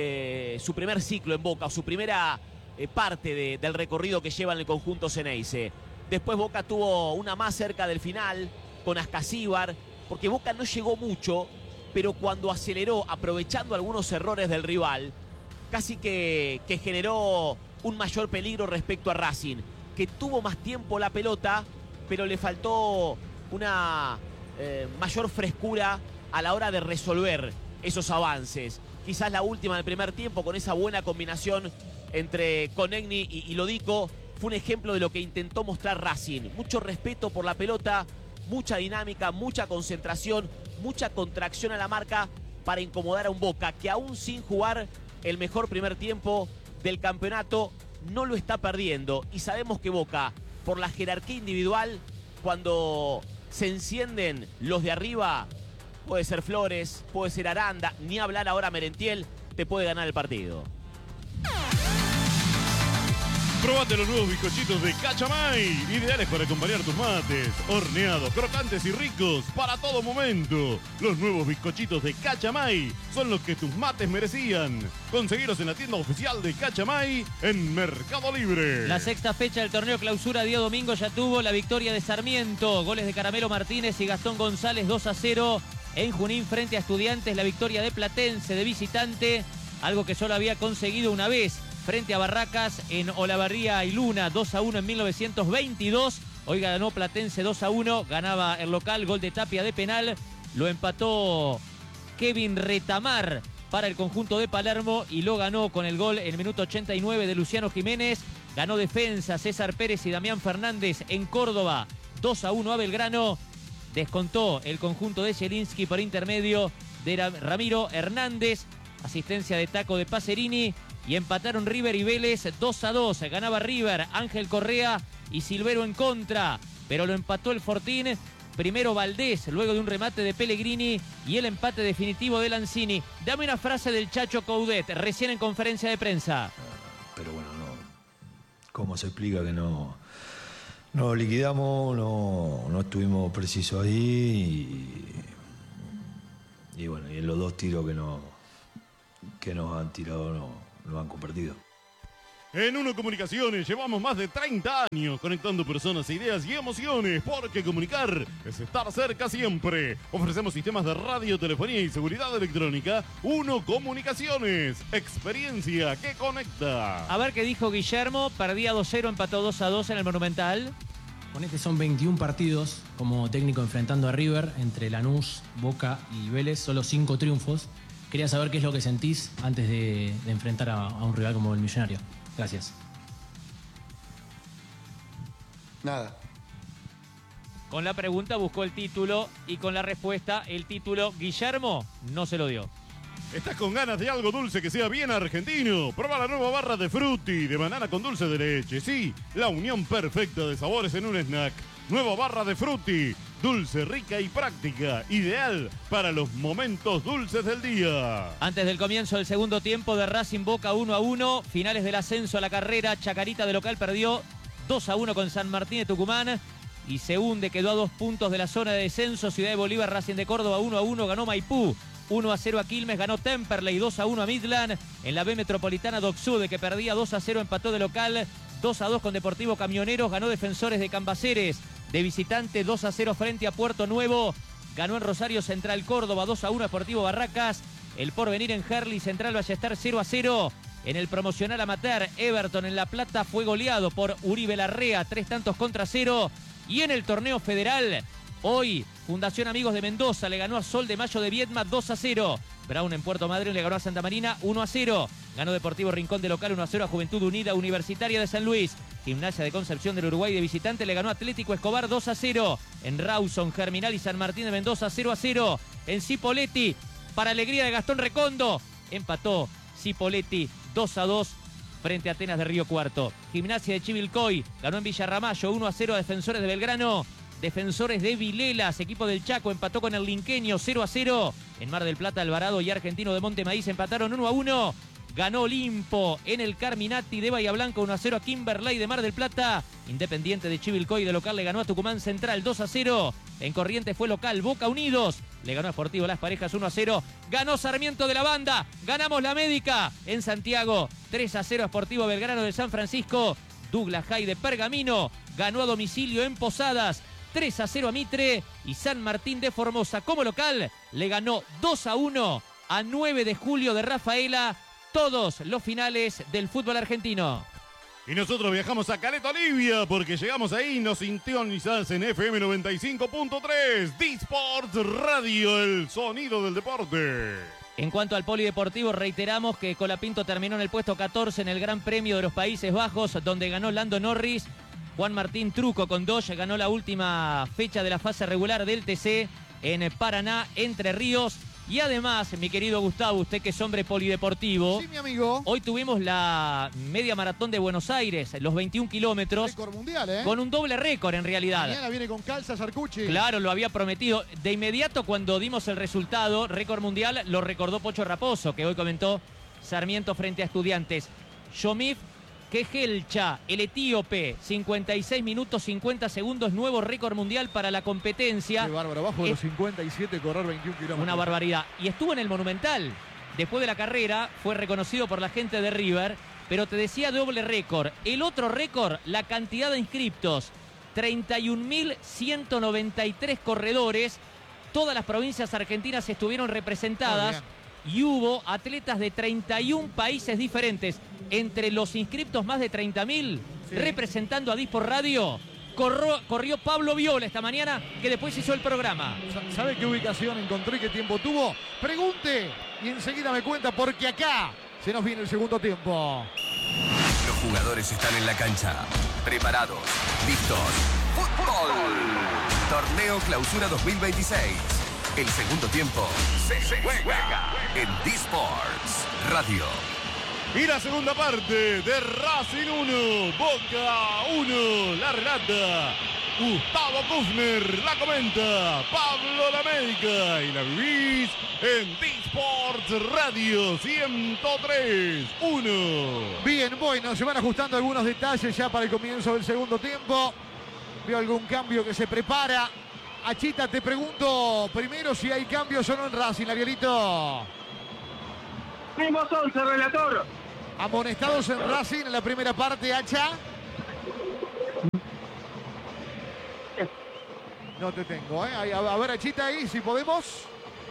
ciclo en Boca, su primera parte del recorrido que lleva en el conjunto ceneice. Después Boca tuvo una más cerca del final con Ascasíbar, porque Boca no llegó mucho, pero cuando aceleró, aprovechando algunos errores del rival, casi que generó un mayor peligro respecto a Racing, que tuvo más tiempo la pelota, pero le faltó una mayor frescura a la hora de resolver esos avances. Quizás la última del primer tiempo, con esa buena combinación entre Conegni y Lodico, fue un ejemplo de lo que intentó mostrar Racing. Mucho respeto por la pelota, mucha dinámica, mucha concentración, mucha contracción a la marca para incomodar a un Boca que aún sin jugar el mejor primer tiempo del campeonato no lo está perdiendo. Y sabemos que Boca, por la jerarquía individual, cuando se encienden los de arriba, puede ser Flores, puede ser Aranda, ni hablar ahora Merentiel, te puede ganar el partido. Probate los nuevos bizcochitos de Cachamay, ideales para acompañar tus mates, horneados, crocantes y ricos para todo momento. Los nuevos bizcochitos de Cachamay son los que tus mates merecían. Conseguiros en la tienda oficial de Cachamay en Mercado Libre. La sexta fecha del torneo clausura día domingo ya tuvo la victoria de Sarmiento. Goles de Caramelo Martínez y Gastón González, 2-0 en Junín frente a Estudiantes. La victoria de Platense de visitante, algo que solo había conseguido una vez frente a Barracas en Olavarría y Luna, 2-1 en 1922. Hoy ganó Platense 2-1, ganaba el local, gol de Tapia de penal. Lo empató Kevin Retamar para el conjunto de Palermo y lo ganó con el gol en el minuto 89 de Luciano Jiménez. Ganó defensa César Pérez y Damián Fernández en Córdoba, 2-1 a Belgrano. Descontó el conjunto de Zielinski por intermedio de Ramiro Hernández. Asistencia de Taco de Pacerini. Y empataron River y Vélez 2-2. Ganaba River, Ángel Correa y Silvero en contra. Pero lo empató el Fortín. Primero Valdés, luego de un remate de Pellegrini y el empate definitivo de Lanzini. Dame una frase del Chacho Coudet, recién en conferencia de prensa. Pero bueno, no. ¿Cómo se explica que no liquidamos, no estuvimos precisos ahí y bueno, y en los 2 tiros que nos han tirado no han convertido. En Uno Comunicaciones llevamos más de 30 años conectando personas, ideas y emociones, porque comunicar es estar cerca siempre. Ofrecemos sistemas de radio, telefonía y seguridad electrónica. Uno Comunicaciones, experiencia que conecta. A ver qué dijo Guillermo, perdía 2-0, empató 2-2 en el Monumental. Con son 21 partidos como técnico enfrentando a River, entre Lanús, Boca y Vélez, solo 5 triunfos. Quería saber qué es lo que sentís antes de enfrentar a un rival como el Millonario. Gracias. Nada. Con la pregunta buscó el título y con la respuesta el título Guillermo no se lo dio. ¿Estás con ganas de algo dulce que sea bien argentino? Prueba la nueva barra de Frutti de banana con dulce de leche. Sí, la unión perfecta de sabores en un snack. Nueva barra de Frutti, dulce, rica y práctica, ideal para los momentos dulces del día. Antes del comienzo del segundo tiempo de Racing Boca 1-1, finales del ascenso a la carrera, Chacarita de local perdió 2-1 con San Martín de Tucumán y se hunde, quedó a 2 puntos de la zona de descenso. Ciudad de Bolívar, Racing de Córdoba 1-1, ganó Maipú. 1-0 a Quilmes, ganó Temperley, 2-1 a Midland. En la B Metropolitana, Doxude, que perdía 2-0, empató de local. 2-2 con Deportivo Camioneros, ganó Defensores de Cambaceres. De visitante, 2-0 frente a Puerto Nuevo. Ganó en Rosario Central Córdoba, 2-1 Deportivo Barracas. El Porvenir en Herli, Central Ballester 0-0. En el promocional amateur, Everton en La Plata fue goleado por Uribe Larrea, 3-0. Y en el torneo federal, hoy, Fundación Amigos de Mendoza le ganó a Sol de Mayo de Viedma 2-0. Brown en Puerto Madryn le ganó a Santa Marina 1-0. Ganó Deportivo Rincón de local 1-0 a Juventud Unida Universitaria de San Luis. Gimnasia de Concepción del Uruguay de visitante le ganó a Atlético Escobar 2-0. En Rawson, Germinal y San Martín de Mendoza 0-0. En Cipolletti, para alegría de Gastón Recondo, empató Cipolletti 2-2 frente a Atenas de Río Cuarto. Gimnasia de Chivilcoy ganó en Villarramayo 1-0 a Defensores de Belgrano. Defensores de Vilelas, equipo del Chaco, empató con el Linqueño 0-0. En Mar del Plata, Alvarado y Argentino de Monte Maíz empataron 1-1. Ganó Olimpo en el Carminati de Bahía Blanca 1-0 a Kimberley de Mar del Plata. Independiente de Chivilcoy de local le ganó a Tucumán Central 2-0. En Corrientes fue local Boca Unidos. Le ganó a Sportivo Las Parejas 1-0. Ganó Sarmiento de la Banda. Ganamos la Médica en Santiago 3-0 a Sportivo Belgrano de San Francisco. Douglas High de Pergamino ganó a domicilio en Posadas 3-0 a Mitre. Y San Martín de Formosa como local le ganó 2-1 a 9 de julio de Rafaela. Todos los finales del fútbol argentino. Y nosotros viajamos a Caleta, Olivia, porque llegamos ahí y nos sintonizás en FM 95.3, D-Sports Radio, el sonido del deporte. En cuanto al polideportivo, reiteramos que Colapinto terminó en el puesto 14 en el Gran Premio de los Países Bajos, donde ganó Lando Norris. Juan Martín Truco con Dodge ganó la última fecha de la fase regular del TC en Paraná, Entre Ríos. Y además, mi querido Gustavo, usted que es hombre polideportivo. Sí, mi amigo. Hoy tuvimos la media maratón de Buenos Aires, los 21 kilómetros. Récord mundial, ¿eh? Con un doble récord, en realidad. Mañana viene con calza Sarcucci. Claro, lo había prometido. De inmediato, cuando dimos el resultado, récord mundial, lo recordó Pocho Raposo, que hoy comentó Sarmiento frente a Estudiantes. Yomif Kejelcha, el etíope, 56 minutos 50 segundos, nuevo récord mundial para la competencia. Qué bárbaro, abajo de los 57, correr 21 kilómetros. Una barbaridad. Y estuvo en el Monumental. Después de la carrera, fue reconocido por la gente de River, pero te decía doble récord. El otro récord, la cantidad de inscriptos, 31.193 corredores. Todas las provincias argentinas estuvieron representadas. Y hubo atletas de 31 países diferentes. Entre los inscriptos, más de 30.000, representando a D-Sport Radio. Corrió Pablo Viola esta mañana, que después hizo el programa. ¿Sabe qué ubicación encontró y qué tiempo tuvo? Pregunte y enseguida me cuenta, porque acá se nos viene el segundo tiempo. Los jugadores están en la cancha, preparados, listos. ¡Fútbol! Torneo Clausura 2026. El segundo tiempo se juega en D-Sports Radio. Y la segunda parte de Racing 1, Boca 1, la relata Gustavo Kufner, la comenta Pablo La Médica y la vivís en D-Sports Radio 103.1. Bien, bueno, se van ajustando algunos detalles ya para el comienzo del segundo tiempo. Veo algún cambio que se prepara. Achita, te pregunto primero si hay cambios o no en Racing, Arielito. Mismos 11, relator. Amonestados en Racing en la primera parte, Hacha. No te tengo, ¿eh? A ver, Achita, ahí, si podemos.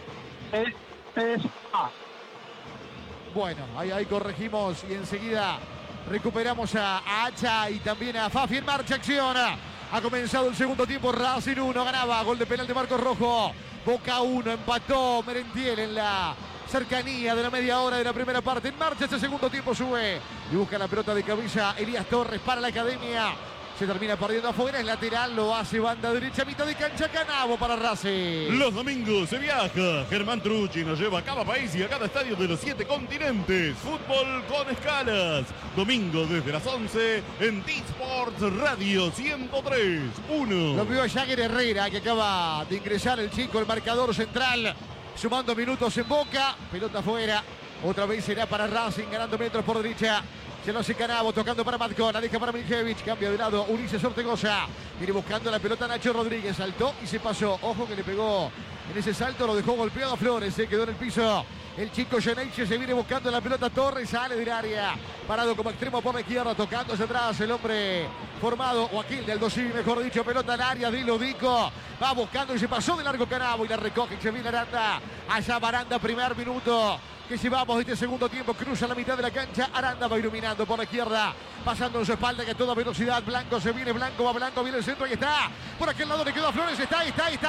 Bueno, ahí corregimos y enseguida recuperamos a Hacha y también a Fafi en marcha, acción. Ha comenzado el segundo tiempo, Racing 1, ganaba, gol de penal de Marcos Rojo. Boca 1, empató Merentiel en la cercanía de la media hora de la primera parte. En marcha este segundo tiempo, sube y busca la pelota de cabeza Elías Torres para la Academia. Se termina perdiendo afuera, es lateral, lo hace banda derecha, mitad de cancha, Canavo para Racing. Los domingos se viaja. Germán Trucci nos lleva a cada país y a cada estadio de los 7 continentes. Fútbol con escalas. Domingo desde las 11 en D-Sports Radio 103.1. Lo vio a Jagger Herrera, que acaba de ingresar el chico, el marcador central, sumando minutos en Boca. Pelota afuera. Otra vez será para Racing, ganando metros por derecha. Se lo hace Canavo, tocando para Matcona, deja para Miljevich, cambia de lado Ulises Ortegoza, viene buscando la pelota Nacho Rodríguez, saltó y se pasó, ojo que le pegó en ese salto, lo dejó golpeado a Flores, se quedó en el piso, el chico Geneiche se viene buscando la pelota, Torres sale del área, parado como extremo por la izquierda, tocando hacia atrás el hombre formado, o aquel del Dosivi, mejor dicho, pelota al área de Lodico, va buscando y se pasó de largo Canavo y la recoge, y se viene Aranda, allá Baranda, primer minuto que llevamos de este segundo tiempo, cruza la mitad de la cancha, Aranda va iluminando por la izquierda, pasando en su espalda que a toda velocidad, Blanco se viene, Blanco va Blanco, viene el centro, ahí está, por aquel lado le quedó a Flores, está,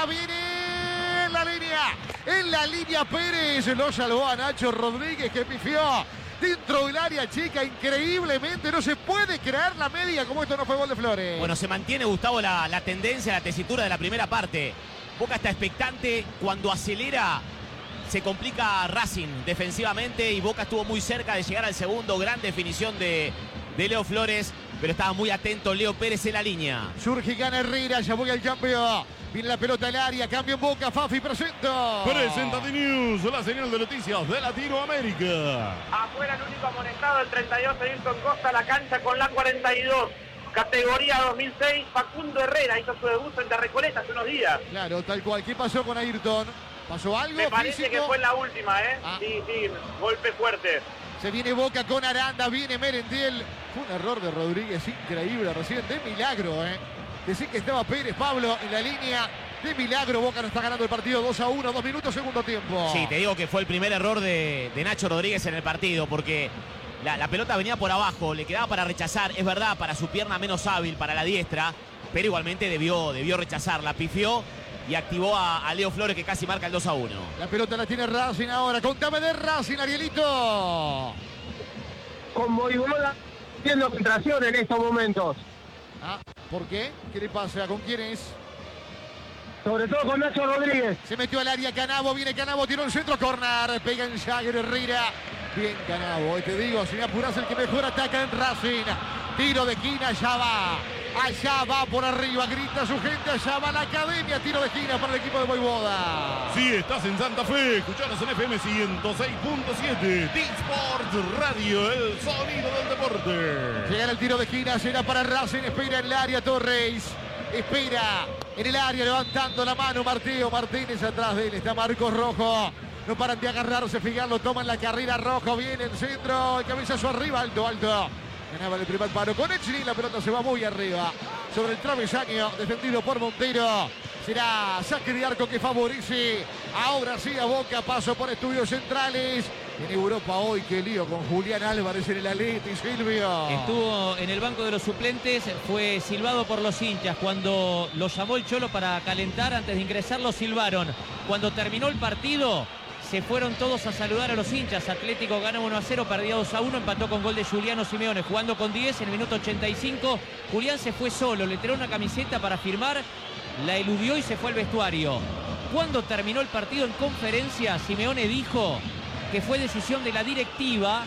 viene en la línea Pérez, lo salvó a Nacho Rodríguez que pifió dentro del área chica, increíblemente, no se puede creer la media como esto no fue gol de Flores. Bueno, se mantiene, Gustavo, la tendencia, la tesitura de la primera parte. Boca está expectante, cuando acelera se complica Racing defensivamente y Boca estuvo muy cerca de llegar al segundo. Gran definición de Leo Flores, pero estaba muy atento Leo Pérez en la línea. Surge, gana Herrera, ya voy al cambio. Viene la pelota al área, cambio en Boca, Fafi presenta. Presenta The News, la señal de noticias de Latinoamérica. Afuera el único amonestado, el 32, Ayrton Costa, la cancha con la 42. Categoría 2006, Facundo Herrera hizo su debut frente a Recoleta hace unos días. Claro, tal cual. ¿Qué pasó con Ayrton? ¿Pasó algo? Me parece físico? que fue la última, ¿eh? Ah. Sí, golpe fuerte. Se viene Boca con Aranda, viene Merentiel. Fue un error de Rodríguez increíble, recién de milagro, ¿eh? Decir que estaba Pérez Pablo en la línea. De milagro, Boca no está ganando el partido 2-1, 2 minutos, segundo tiempo. Sí, te digo que fue el primer error de Nacho Rodríguez en el partido, porque la pelota venía por abajo, le quedaba para rechazar, es verdad, para su pierna menos hábil, para la diestra, pero igualmente debió rechazarla, pifió y activó a Leo Flores, que casi marca el 2-1. La pelota la tiene Racing ahora. Contame de Racing, Arielito. Con Boivoda haciendo filtración en estos momentos. ¿Por qué? ¿Qué le pasa? ¿Con quién es? Sobre todo con Nacho Rodríguez. Se metió al área Canavo, viene Canavo, tiró el centro, corner, pega en Jagger Herrera. Bien Canavo, te digo, si me apuras el que mejor ataca en Racing. Tiro de esquina, allá va por arriba, grita su gente, allá va la Academia, tiro de esquina para el equipo de Boivoda. Si estás en Santa Fe, escuchanos en FM 106.7, D-Sports Radio, el sonido del deporte. Llega el tiro de esquina, será para Racing, espera en el área Torres. Espera en el área, levantando la mano Mateo Martínez, atrás de él está Marcos Rojo. No paran de agarrarse, Figal lo toma en la carrera, Rojo viene el centro, el cabezazo arriba, alto. Ganaba el primer paro con Echli, la pelota se va muy arriba. Sobre el travesaño, defendido por Montero. Será saque de arco que favorece ahora sí a Boca, paso por estudios centrales. En Europa hoy, qué lío con Julián Álvarez en el Atleti, Silvio. Estuvo en el banco de los suplentes, fue silbado por los hinchas. Cuando lo llamó el Cholo para calentar, antes de ingresar lo silbaron. Cuando terminó el partido, se fueron todos a saludar a los hinchas. Atlético ganó 1-0, perdía 2-1, empató con gol de Juliano Simeone. Jugando con 10 en el minuto 85. Julián se fue solo, le tiró una camiseta para firmar, la eludió y se fue al vestuario. Cuando terminó el partido en conferencia, Simeone dijo que fue decisión de la directiva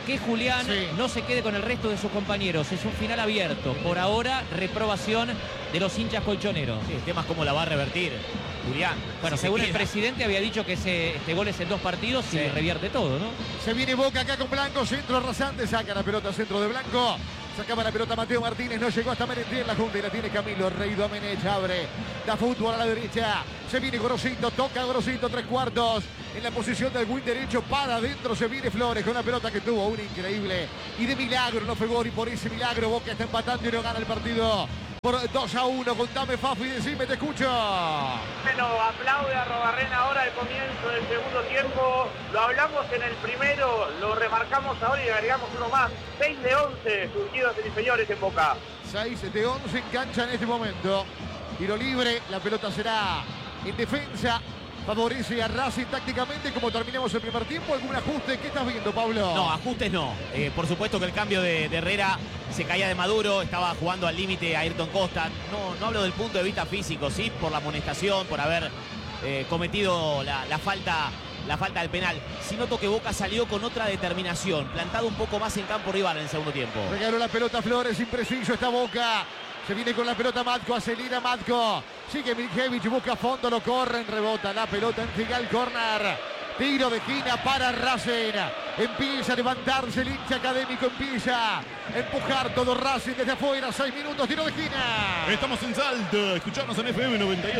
que Julián no se quede con el resto de sus compañeros. Es un final abierto. Por ahora, reprobación de los hinchas colchoneros. Sí, el tema es cómo la va a revertir Julián. Bueno, si según el presidente había dicho que este gol es en 2 partidos y revierte todo, ¿no? Se viene Boca acá con Blanco, centro rasante, saca la pelota, centro de Blanco. Sacaba la pelota Mateo Martínez, no llegó hasta Merentiel, la junta y la tiene Camilo Rey Domenech, abre, da fútbol a la derecha, se viene Gorosito, toca Gorosito, 3/4, en la posición del wing derecho, para adentro, se viene Flores con la pelota que tuvo un increíble y de milagro, no fue gol y por ese milagro Boca está empatando y no gana el partido. Por 2-1, contame Fafi, decime, te escucho. Bueno, aplaude a Arrobarrena ahora el comienzo del segundo tiempo. Lo hablamos en el primero, lo remarcamos ahora y agregamos uno más. 6 de 11 surgidos en inferiores en Boca. 6 de 11 en cancha en este momento. Tiro libre, la pelota será en defensa. Favorece a Racing tácticamente. Como terminamos el primer tiempo, ¿algún ajuste? ¿Qué estás viendo, Pablo? No, ajustes no. Por supuesto que el cambio de Herrera se caía de Maduro, estaba jugando al límite a Ayrton Costa. No hablo del punto de vista físico, sí, por la amonestación, por haber cometido la falta del penal. Si noto que Boca salió con otra determinación, plantado un poco más en campo rival en el segundo tiempo. Regaló la pelota Flores, impreciso está Boca. Se viene con la pelota Matko, acelera Matko. Sigue Miljevic, busca fondo, lo corren, rebota la pelota en Figal, corner. Tiro de esquina para Racing. Empieza a levantarse el hincha académico, empieza a empujar todo Racing desde afuera. 6 minutos, tiro de esquina. Estamos en Salta, escuchamos en FM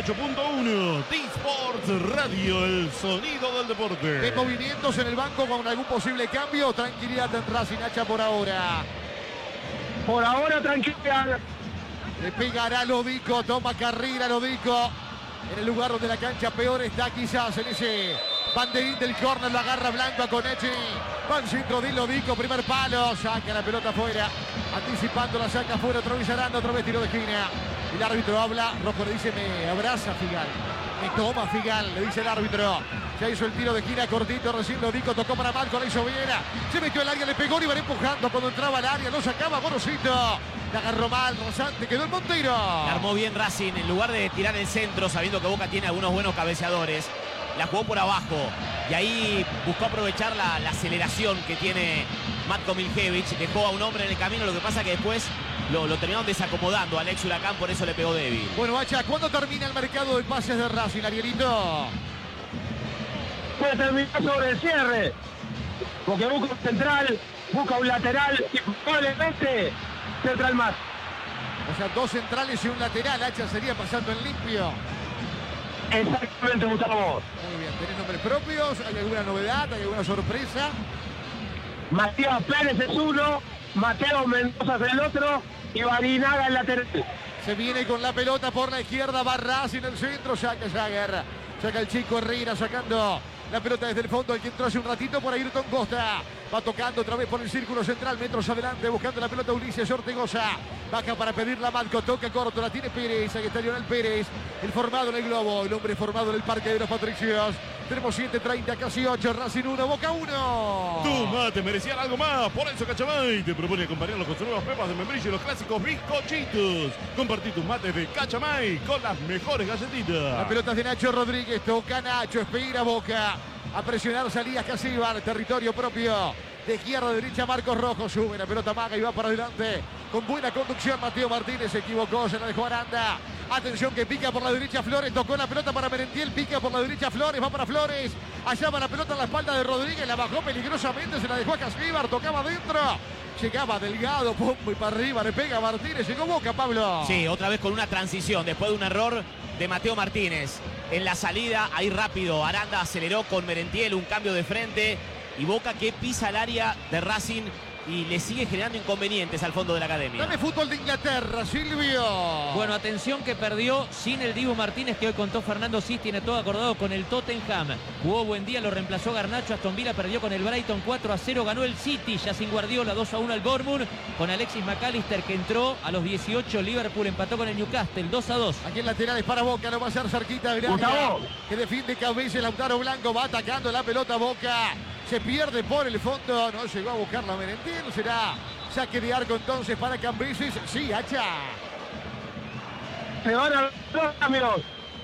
98.1. T-Sports Radio, el sonido del deporte. De movimientos en el banco con algún posible cambio. Tranquilidad en Racing, Hacha, por ahora. Por ahora, tranquilidad. Le pegará Lodico, toma carrera Lodico. En el lugar donde la cancha peor está quizás en ese banderín del córner, lo agarra Blanco a Conetti. Va al centro de Lodico, primer palo, saca la pelota afuera. Anticipando la saca afuera, otra vez Aranda, otra vez tiro de esquina. El árbitro habla, Rojo le dice, me abraza Figal. Me toma Figal, le dice el árbitro. Ya hizo el tiro de esquina cortito, recién Lodico tocó para Marco, la hizo Viera. Se metió al área, le pegó, iban empujando cuando entraba al área, lo sacaba Gorosito. La agarró mal, Rosante, quedó el Monteiro. La armó bien Racing, en lugar de tirar el centro, sabiendo que Boca tiene algunos buenos cabeceadores, la jugó por abajo. Y ahí buscó aprovechar la aceleración que tiene Matko Miljevic. Dejó a un hombre en el camino, lo que pasa que después lo terminaron desacomodando a Alex Huracán, por eso le pegó débil. Bueno, Hacha, ¿cuándo termina el mercado de pases de Racing, Arielito? Puede terminar sobre el cierre, porque busca un central, busca un lateral y probablemente central más. O sea, 2 centrales y un lateral. Hacha sería pasando en limpio. Exactamente, Gustavo. Muy bien, ¿tenés nombres propios? ¿Hay alguna novedad? ¿Hay alguna sorpresa? Matías Pérez es uno, Mateo Mendoza es el otro y Barinaga el lateral. Se viene con la pelota por la izquierda, va Racing en el centro, saca Jagger. Saca el chico Herrera sacando la pelota desde el fondo, el que entró hace un ratito por Ayrton Costa. Va tocando otra vez por el círculo central, metros adelante, buscando la pelota Ulises Ortegoza. Baja para pedirla a Matko, toca corto, la tiene Pérez, ahí está Lionel Pérez. El formado en el globo, el hombre formado en el Parque de los Patricios. Tenemos 7:30, casi 8, Racing 1, Boca 1. Tus mates merecían algo más, por eso Cachamay te propone acompañarlos con sus nuevas pepas de membrillo y los clásicos bizcochitos. Compartí tus mates de Cachamay con las mejores galletitas. La pelota es de Nacho Rodríguez, toca Nacho, espera Boca. A presionar Salías Casíbar, territorio propio. De izquierda a derecha Marcos Rojo, sube la pelota Maga y va para adelante. Con buena conducción Mateo Martínez, se equivocó, se la dejó Aranda. Atención que pica por la derecha Flores, tocó la pelota para Merentiel, pica por la derecha Flores, va para Flores. Allá va la pelota en la espalda de Rodríguez, la bajó peligrosamente, se la dejó a Casíbar, tocaba adentro. Llegaba Delgado, pum, y para arriba, le pega a Martínez, llegó Boca, Pablo. Sí, otra vez con una transición, después de un error de Mateo Martínez. En la salida, ahí rápido, Aranda aceleró con Merentiel, un cambio de frente. Y Boca que pisa el área de Racing y le sigue generando inconvenientes al fondo de la academia. Dame fútbol de Inglaterra, Silvio. Bueno, atención que perdió sin el Dibu Martínez, que hoy contó Fernando Sis, tiene todo acordado con el Tottenham. Jugó buen día, lo reemplazó Garnacho. Aston Villa perdió con el Brighton 4-0, ganó el City, ya sin Guardiola 2-1 al Bournemouth, con Alexis McAllister que entró a los 18. Liverpool empató con el Newcastle 2-2. Aquí en laterales para Boca, no va a ser cerquita de área, que defiende cabeza Lautaro Blanco, va atacando la pelota Boca. Se pierde por el fondo, no llegó a buscar la Merentiel, será saque de arco entonces para Cambises. Sí, Hacha. Se van a los 2 cambios.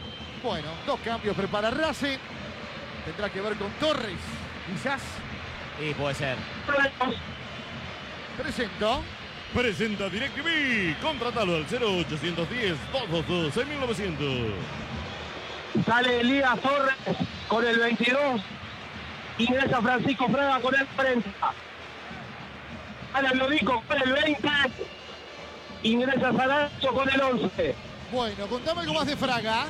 Bueno, 2 cambios prepara Racing. Tendrá que ver con Torres, quizás. Sí, puede ser. Presento. Presenta DirecTV. Contratalo al 0810-222-6900. Sale Elías Torres con el 22. Ingresa Francisco Fraga con el 40. Sale Lodico con el 20. Ingresa Saracho con el 11. Bueno, contame algo más de Fraga.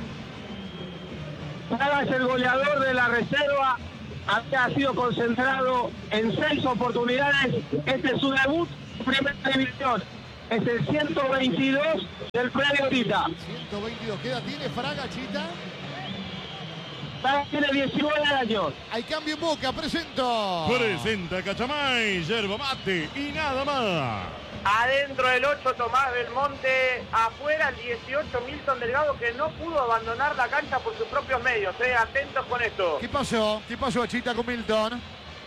Fraga es el goleador de la reserva. Había sido concentrado en 6 oportunidades. Este es su debut en primera división. Es el 122 del premio Tita. 122. ¿Qué edad tiene Fraga, Chita? Fraga tiene 19 años. Hay cambio en Boca. Presento. Presenta Cachamay, yerba mate y nada más. Adentro el 8 Tomás Belmonte, afuera el 18 Milton Delgado, que no pudo abandonar la cancha por sus propios medios. Atentos con esto. ¿Qué pasó? ¿Qué pasó, Chita, con Milton?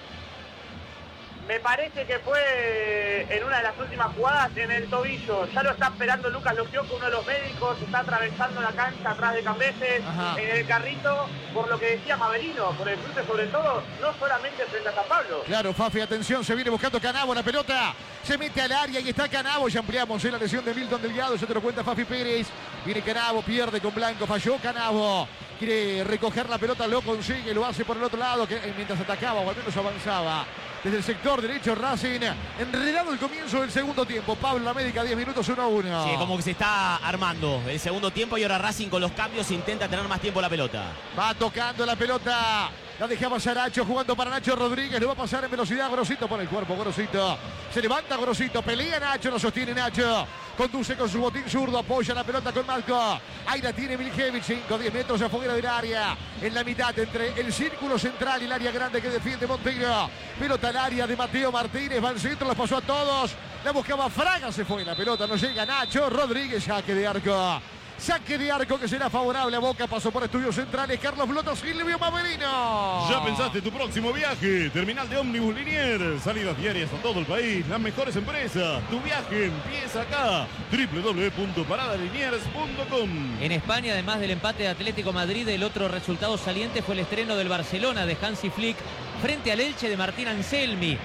Me parece que fue en una de las últimas jugadas en el tobillo. Ya lo está esperando Lucas Logioco, uno de los médicos. Está atravesando la cancha atrás de Cambeses, en el carrito, por lo que decía Maverino, por el cruce sobre todo, no solamente frente a San Pablo. Claro, Fafi, atención, se viene buscando Canavo, la pelota se mete al área y está Canavo. Ya ampliamos la lesión de Milton Delgado, ya te lo cuenta Fafi Pérez. Viene Canavo, pierde con Blanco, falló Canavo. Quiere recoger la pelota, lo consigue, lo hace por el otro lado, que mientras atacaba o al menos avanzaba. Desde el sector derecho, Racing, enredado el comienzo del segundo tiempo. Pablo América, 10 minutos, 1-1. Sí, como que se está armando el segundo tiempo y ahora Racing con los cambios intenta tener más tiempo la pelota. Va tocando la pelota. La dejaba Saracho jugando para Nacho Rodríguez. Lo va a pasar en velocidad. Grosito por el cuerpo. Grosito. Se levanta Grosito. Pelea Nacho. Lo sostiene Nacho. Conduce con su botín zurdo. Apoya la pelota con Marco. Ahí la tiene Miljevic. 5-10 metros afuera del área. En la mitad entre el círculo central y el área grande que defiende Monteiro. Pelota al área de Mateo Martínez. Va al centro. Los pasó a todos. La buscaba Fraga. Se fue la pelota. No llega Nacho Rodríguez. Saque de arco. Saque de arco que será favorable a Boca. Pasó por estudios centrales. Carlos Blota, Silvio Maverino. ¿Ya pensaste tu próximo viaje? Terminal de ómnibus Liniers. Salidas diarias a todo el país. Las mejores empresas. Tu viaje empieza acá. www.paradaliniers.com. En España, además del empate de Atlético Madrid, el otro resultado saliente fue el estreno del Barcelona de Hansi Flick frente al Elche de Martín Anselmi.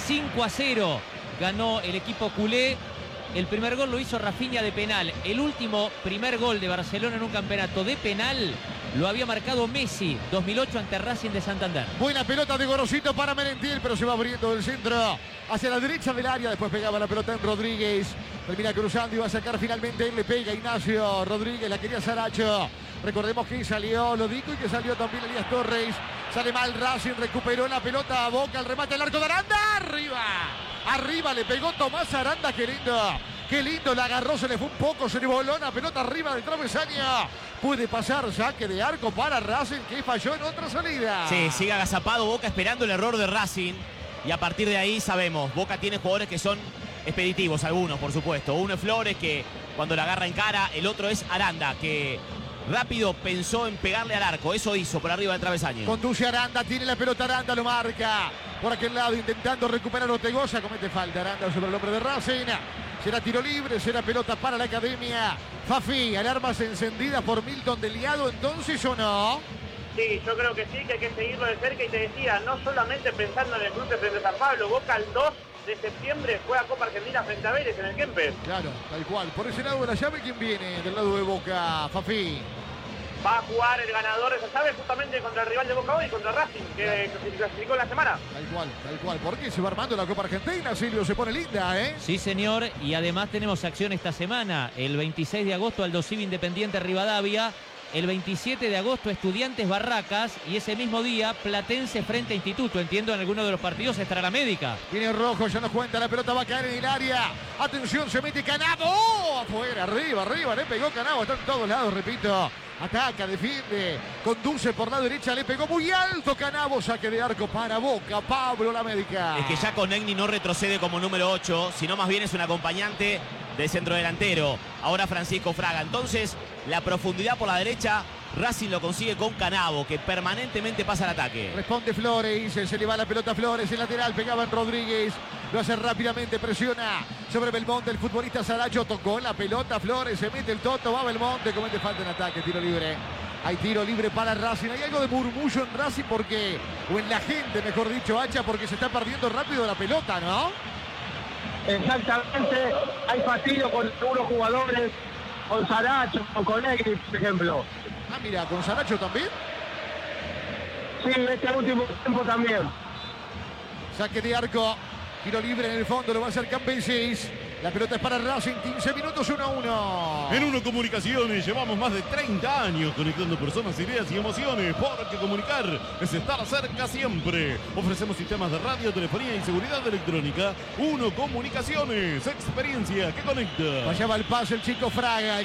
5-0 ganó el equipo culé. El primer gol lo hizo Rafinha de penal. El último primer gol de Barcelona en un campeonato de penal lo había marcado Messi, 2008 ante Racing de Santander. Buena pelota de Gorosito para Merentiel, pero se va abriendo del centro hacia la derecha del área. Después pegaba la pelota en Rodríguez. Termina cruzando y va a sacar finalmente. Él le pega Ignacio Rodríguez. La quería Saracho. Recordemos que salió Lodico y que salió también Elías Torres. Sale mal Racing, recuperó la pelota a Boca. El remate al arco de Aranda. Arriba. Arriba le pegó Tomás Aranda. Qué lindo. Qué lindo, la agarró, se le fue un poco, se le voló la pelota arriba del travesaño. Puede pasar saque de arco para Racing, que falló en otra salida. Sí, sigue agazapado Boca esperando el error de Racing. Y a partir de ahí sabemos, Boca tiene jugadores que son expeditivos, algunos por supuesto. Uno es Flores, que cuando la agarra en cara, el otro es Aranda, que rápido pensó en pegarle al arco. Eso hizo por arriba del travesaño. Conduce Aranda, tiene la pelota Aranda, lo marca. Por aquel lado intentando recuperar Ortegoza, comete falta Aranda sobre el hombre de Racing. Será tiro libre, será pelota para la academia. Fafi, alarmas encendidas por Milton Delgado, entonces, ¿o no? Sí, yo creo que sí, que hay que seguirlo de cerca y te decía, no solamente pensando en el cruce frente a San Pablo, Boca el 2 de septiembre juega Copa Argentina frente a Vélez en el Kempes. Claro, tal cual. Por ese lado de la llave, ¿quién viene del lado de Boca, Fafi? Va a jugar el ganador de esa llave justamente contra el rival de Boca hoy, contra Racing, que se clasificó en la semana. Tal cual. ¿Por qué se va armando la Copa Argentina, Silvio? Se pone linda, ¿eh? Sí, señor. Y además tenemos acción esta semana. El 26 de agosto, Aldo Civi Independiente Rivadavia. El 27 de agosto, Estudiantes Barracas. Y ese mismo día, Platense frente a Instituto. Entiendo, en alguno de los partidos estará la médica. Viene Rojo, ya nos cuenta, la pelota va a caer en el área. Atención, se mete Canavo. ¡Oh! Afuera, arriba. Le pegó Canavo. Está en todos lados, repito. Ataca, defiende, conduce por la derecha, le pegó muy alto Canavo, saque de arco para Boca, Pablo la América. Es que ya Conegni no retrocede como número 8, sino más bien es un acompañante del centrodelantero. Ahora Francisco Fraga. Entonces, la profundidad por la derecha, Racing lo consigue con Canavo, que permanentemente pasa al ataque. Responde Flores, se le va la pelota a Flores, el lateral, pegaba en Rodríguez. Lo hace rápidamente, presiona sobre Belmonte, el futbolista Saracho tocó la pelota, Flores, se mete el Toto, va Belmonte, comete falta en ataque, tiro libre. Hay tiro libre para Racing. Hay algo de murmullo en Racing porque, o en la gente, mejor dicho, Hacha, porque se está perdiendo rápido la pelota, ¿no? Exactamente. Hay fastidio con algunos jugadores, con Saracho o con Negri, por ejemplo. Ah, mira, ¿con Saracho también? Sí, este último tiempo también. Saque de arco. Tiro libre en el fondo, lo va a hacer Campesis. La pelota es para Racing, 15 minutos, 1-1. En Uno Comunicaciones llevamos más de 30 años conectando personas, ideas y emociones, porque comunicar es estar cerca siempre. Ofrecemos sistemas de radio, telefonía y seguridad electrónica. Uno Comunicaciones, experiencia que conecta. Vaya va el pase el chico Fraga.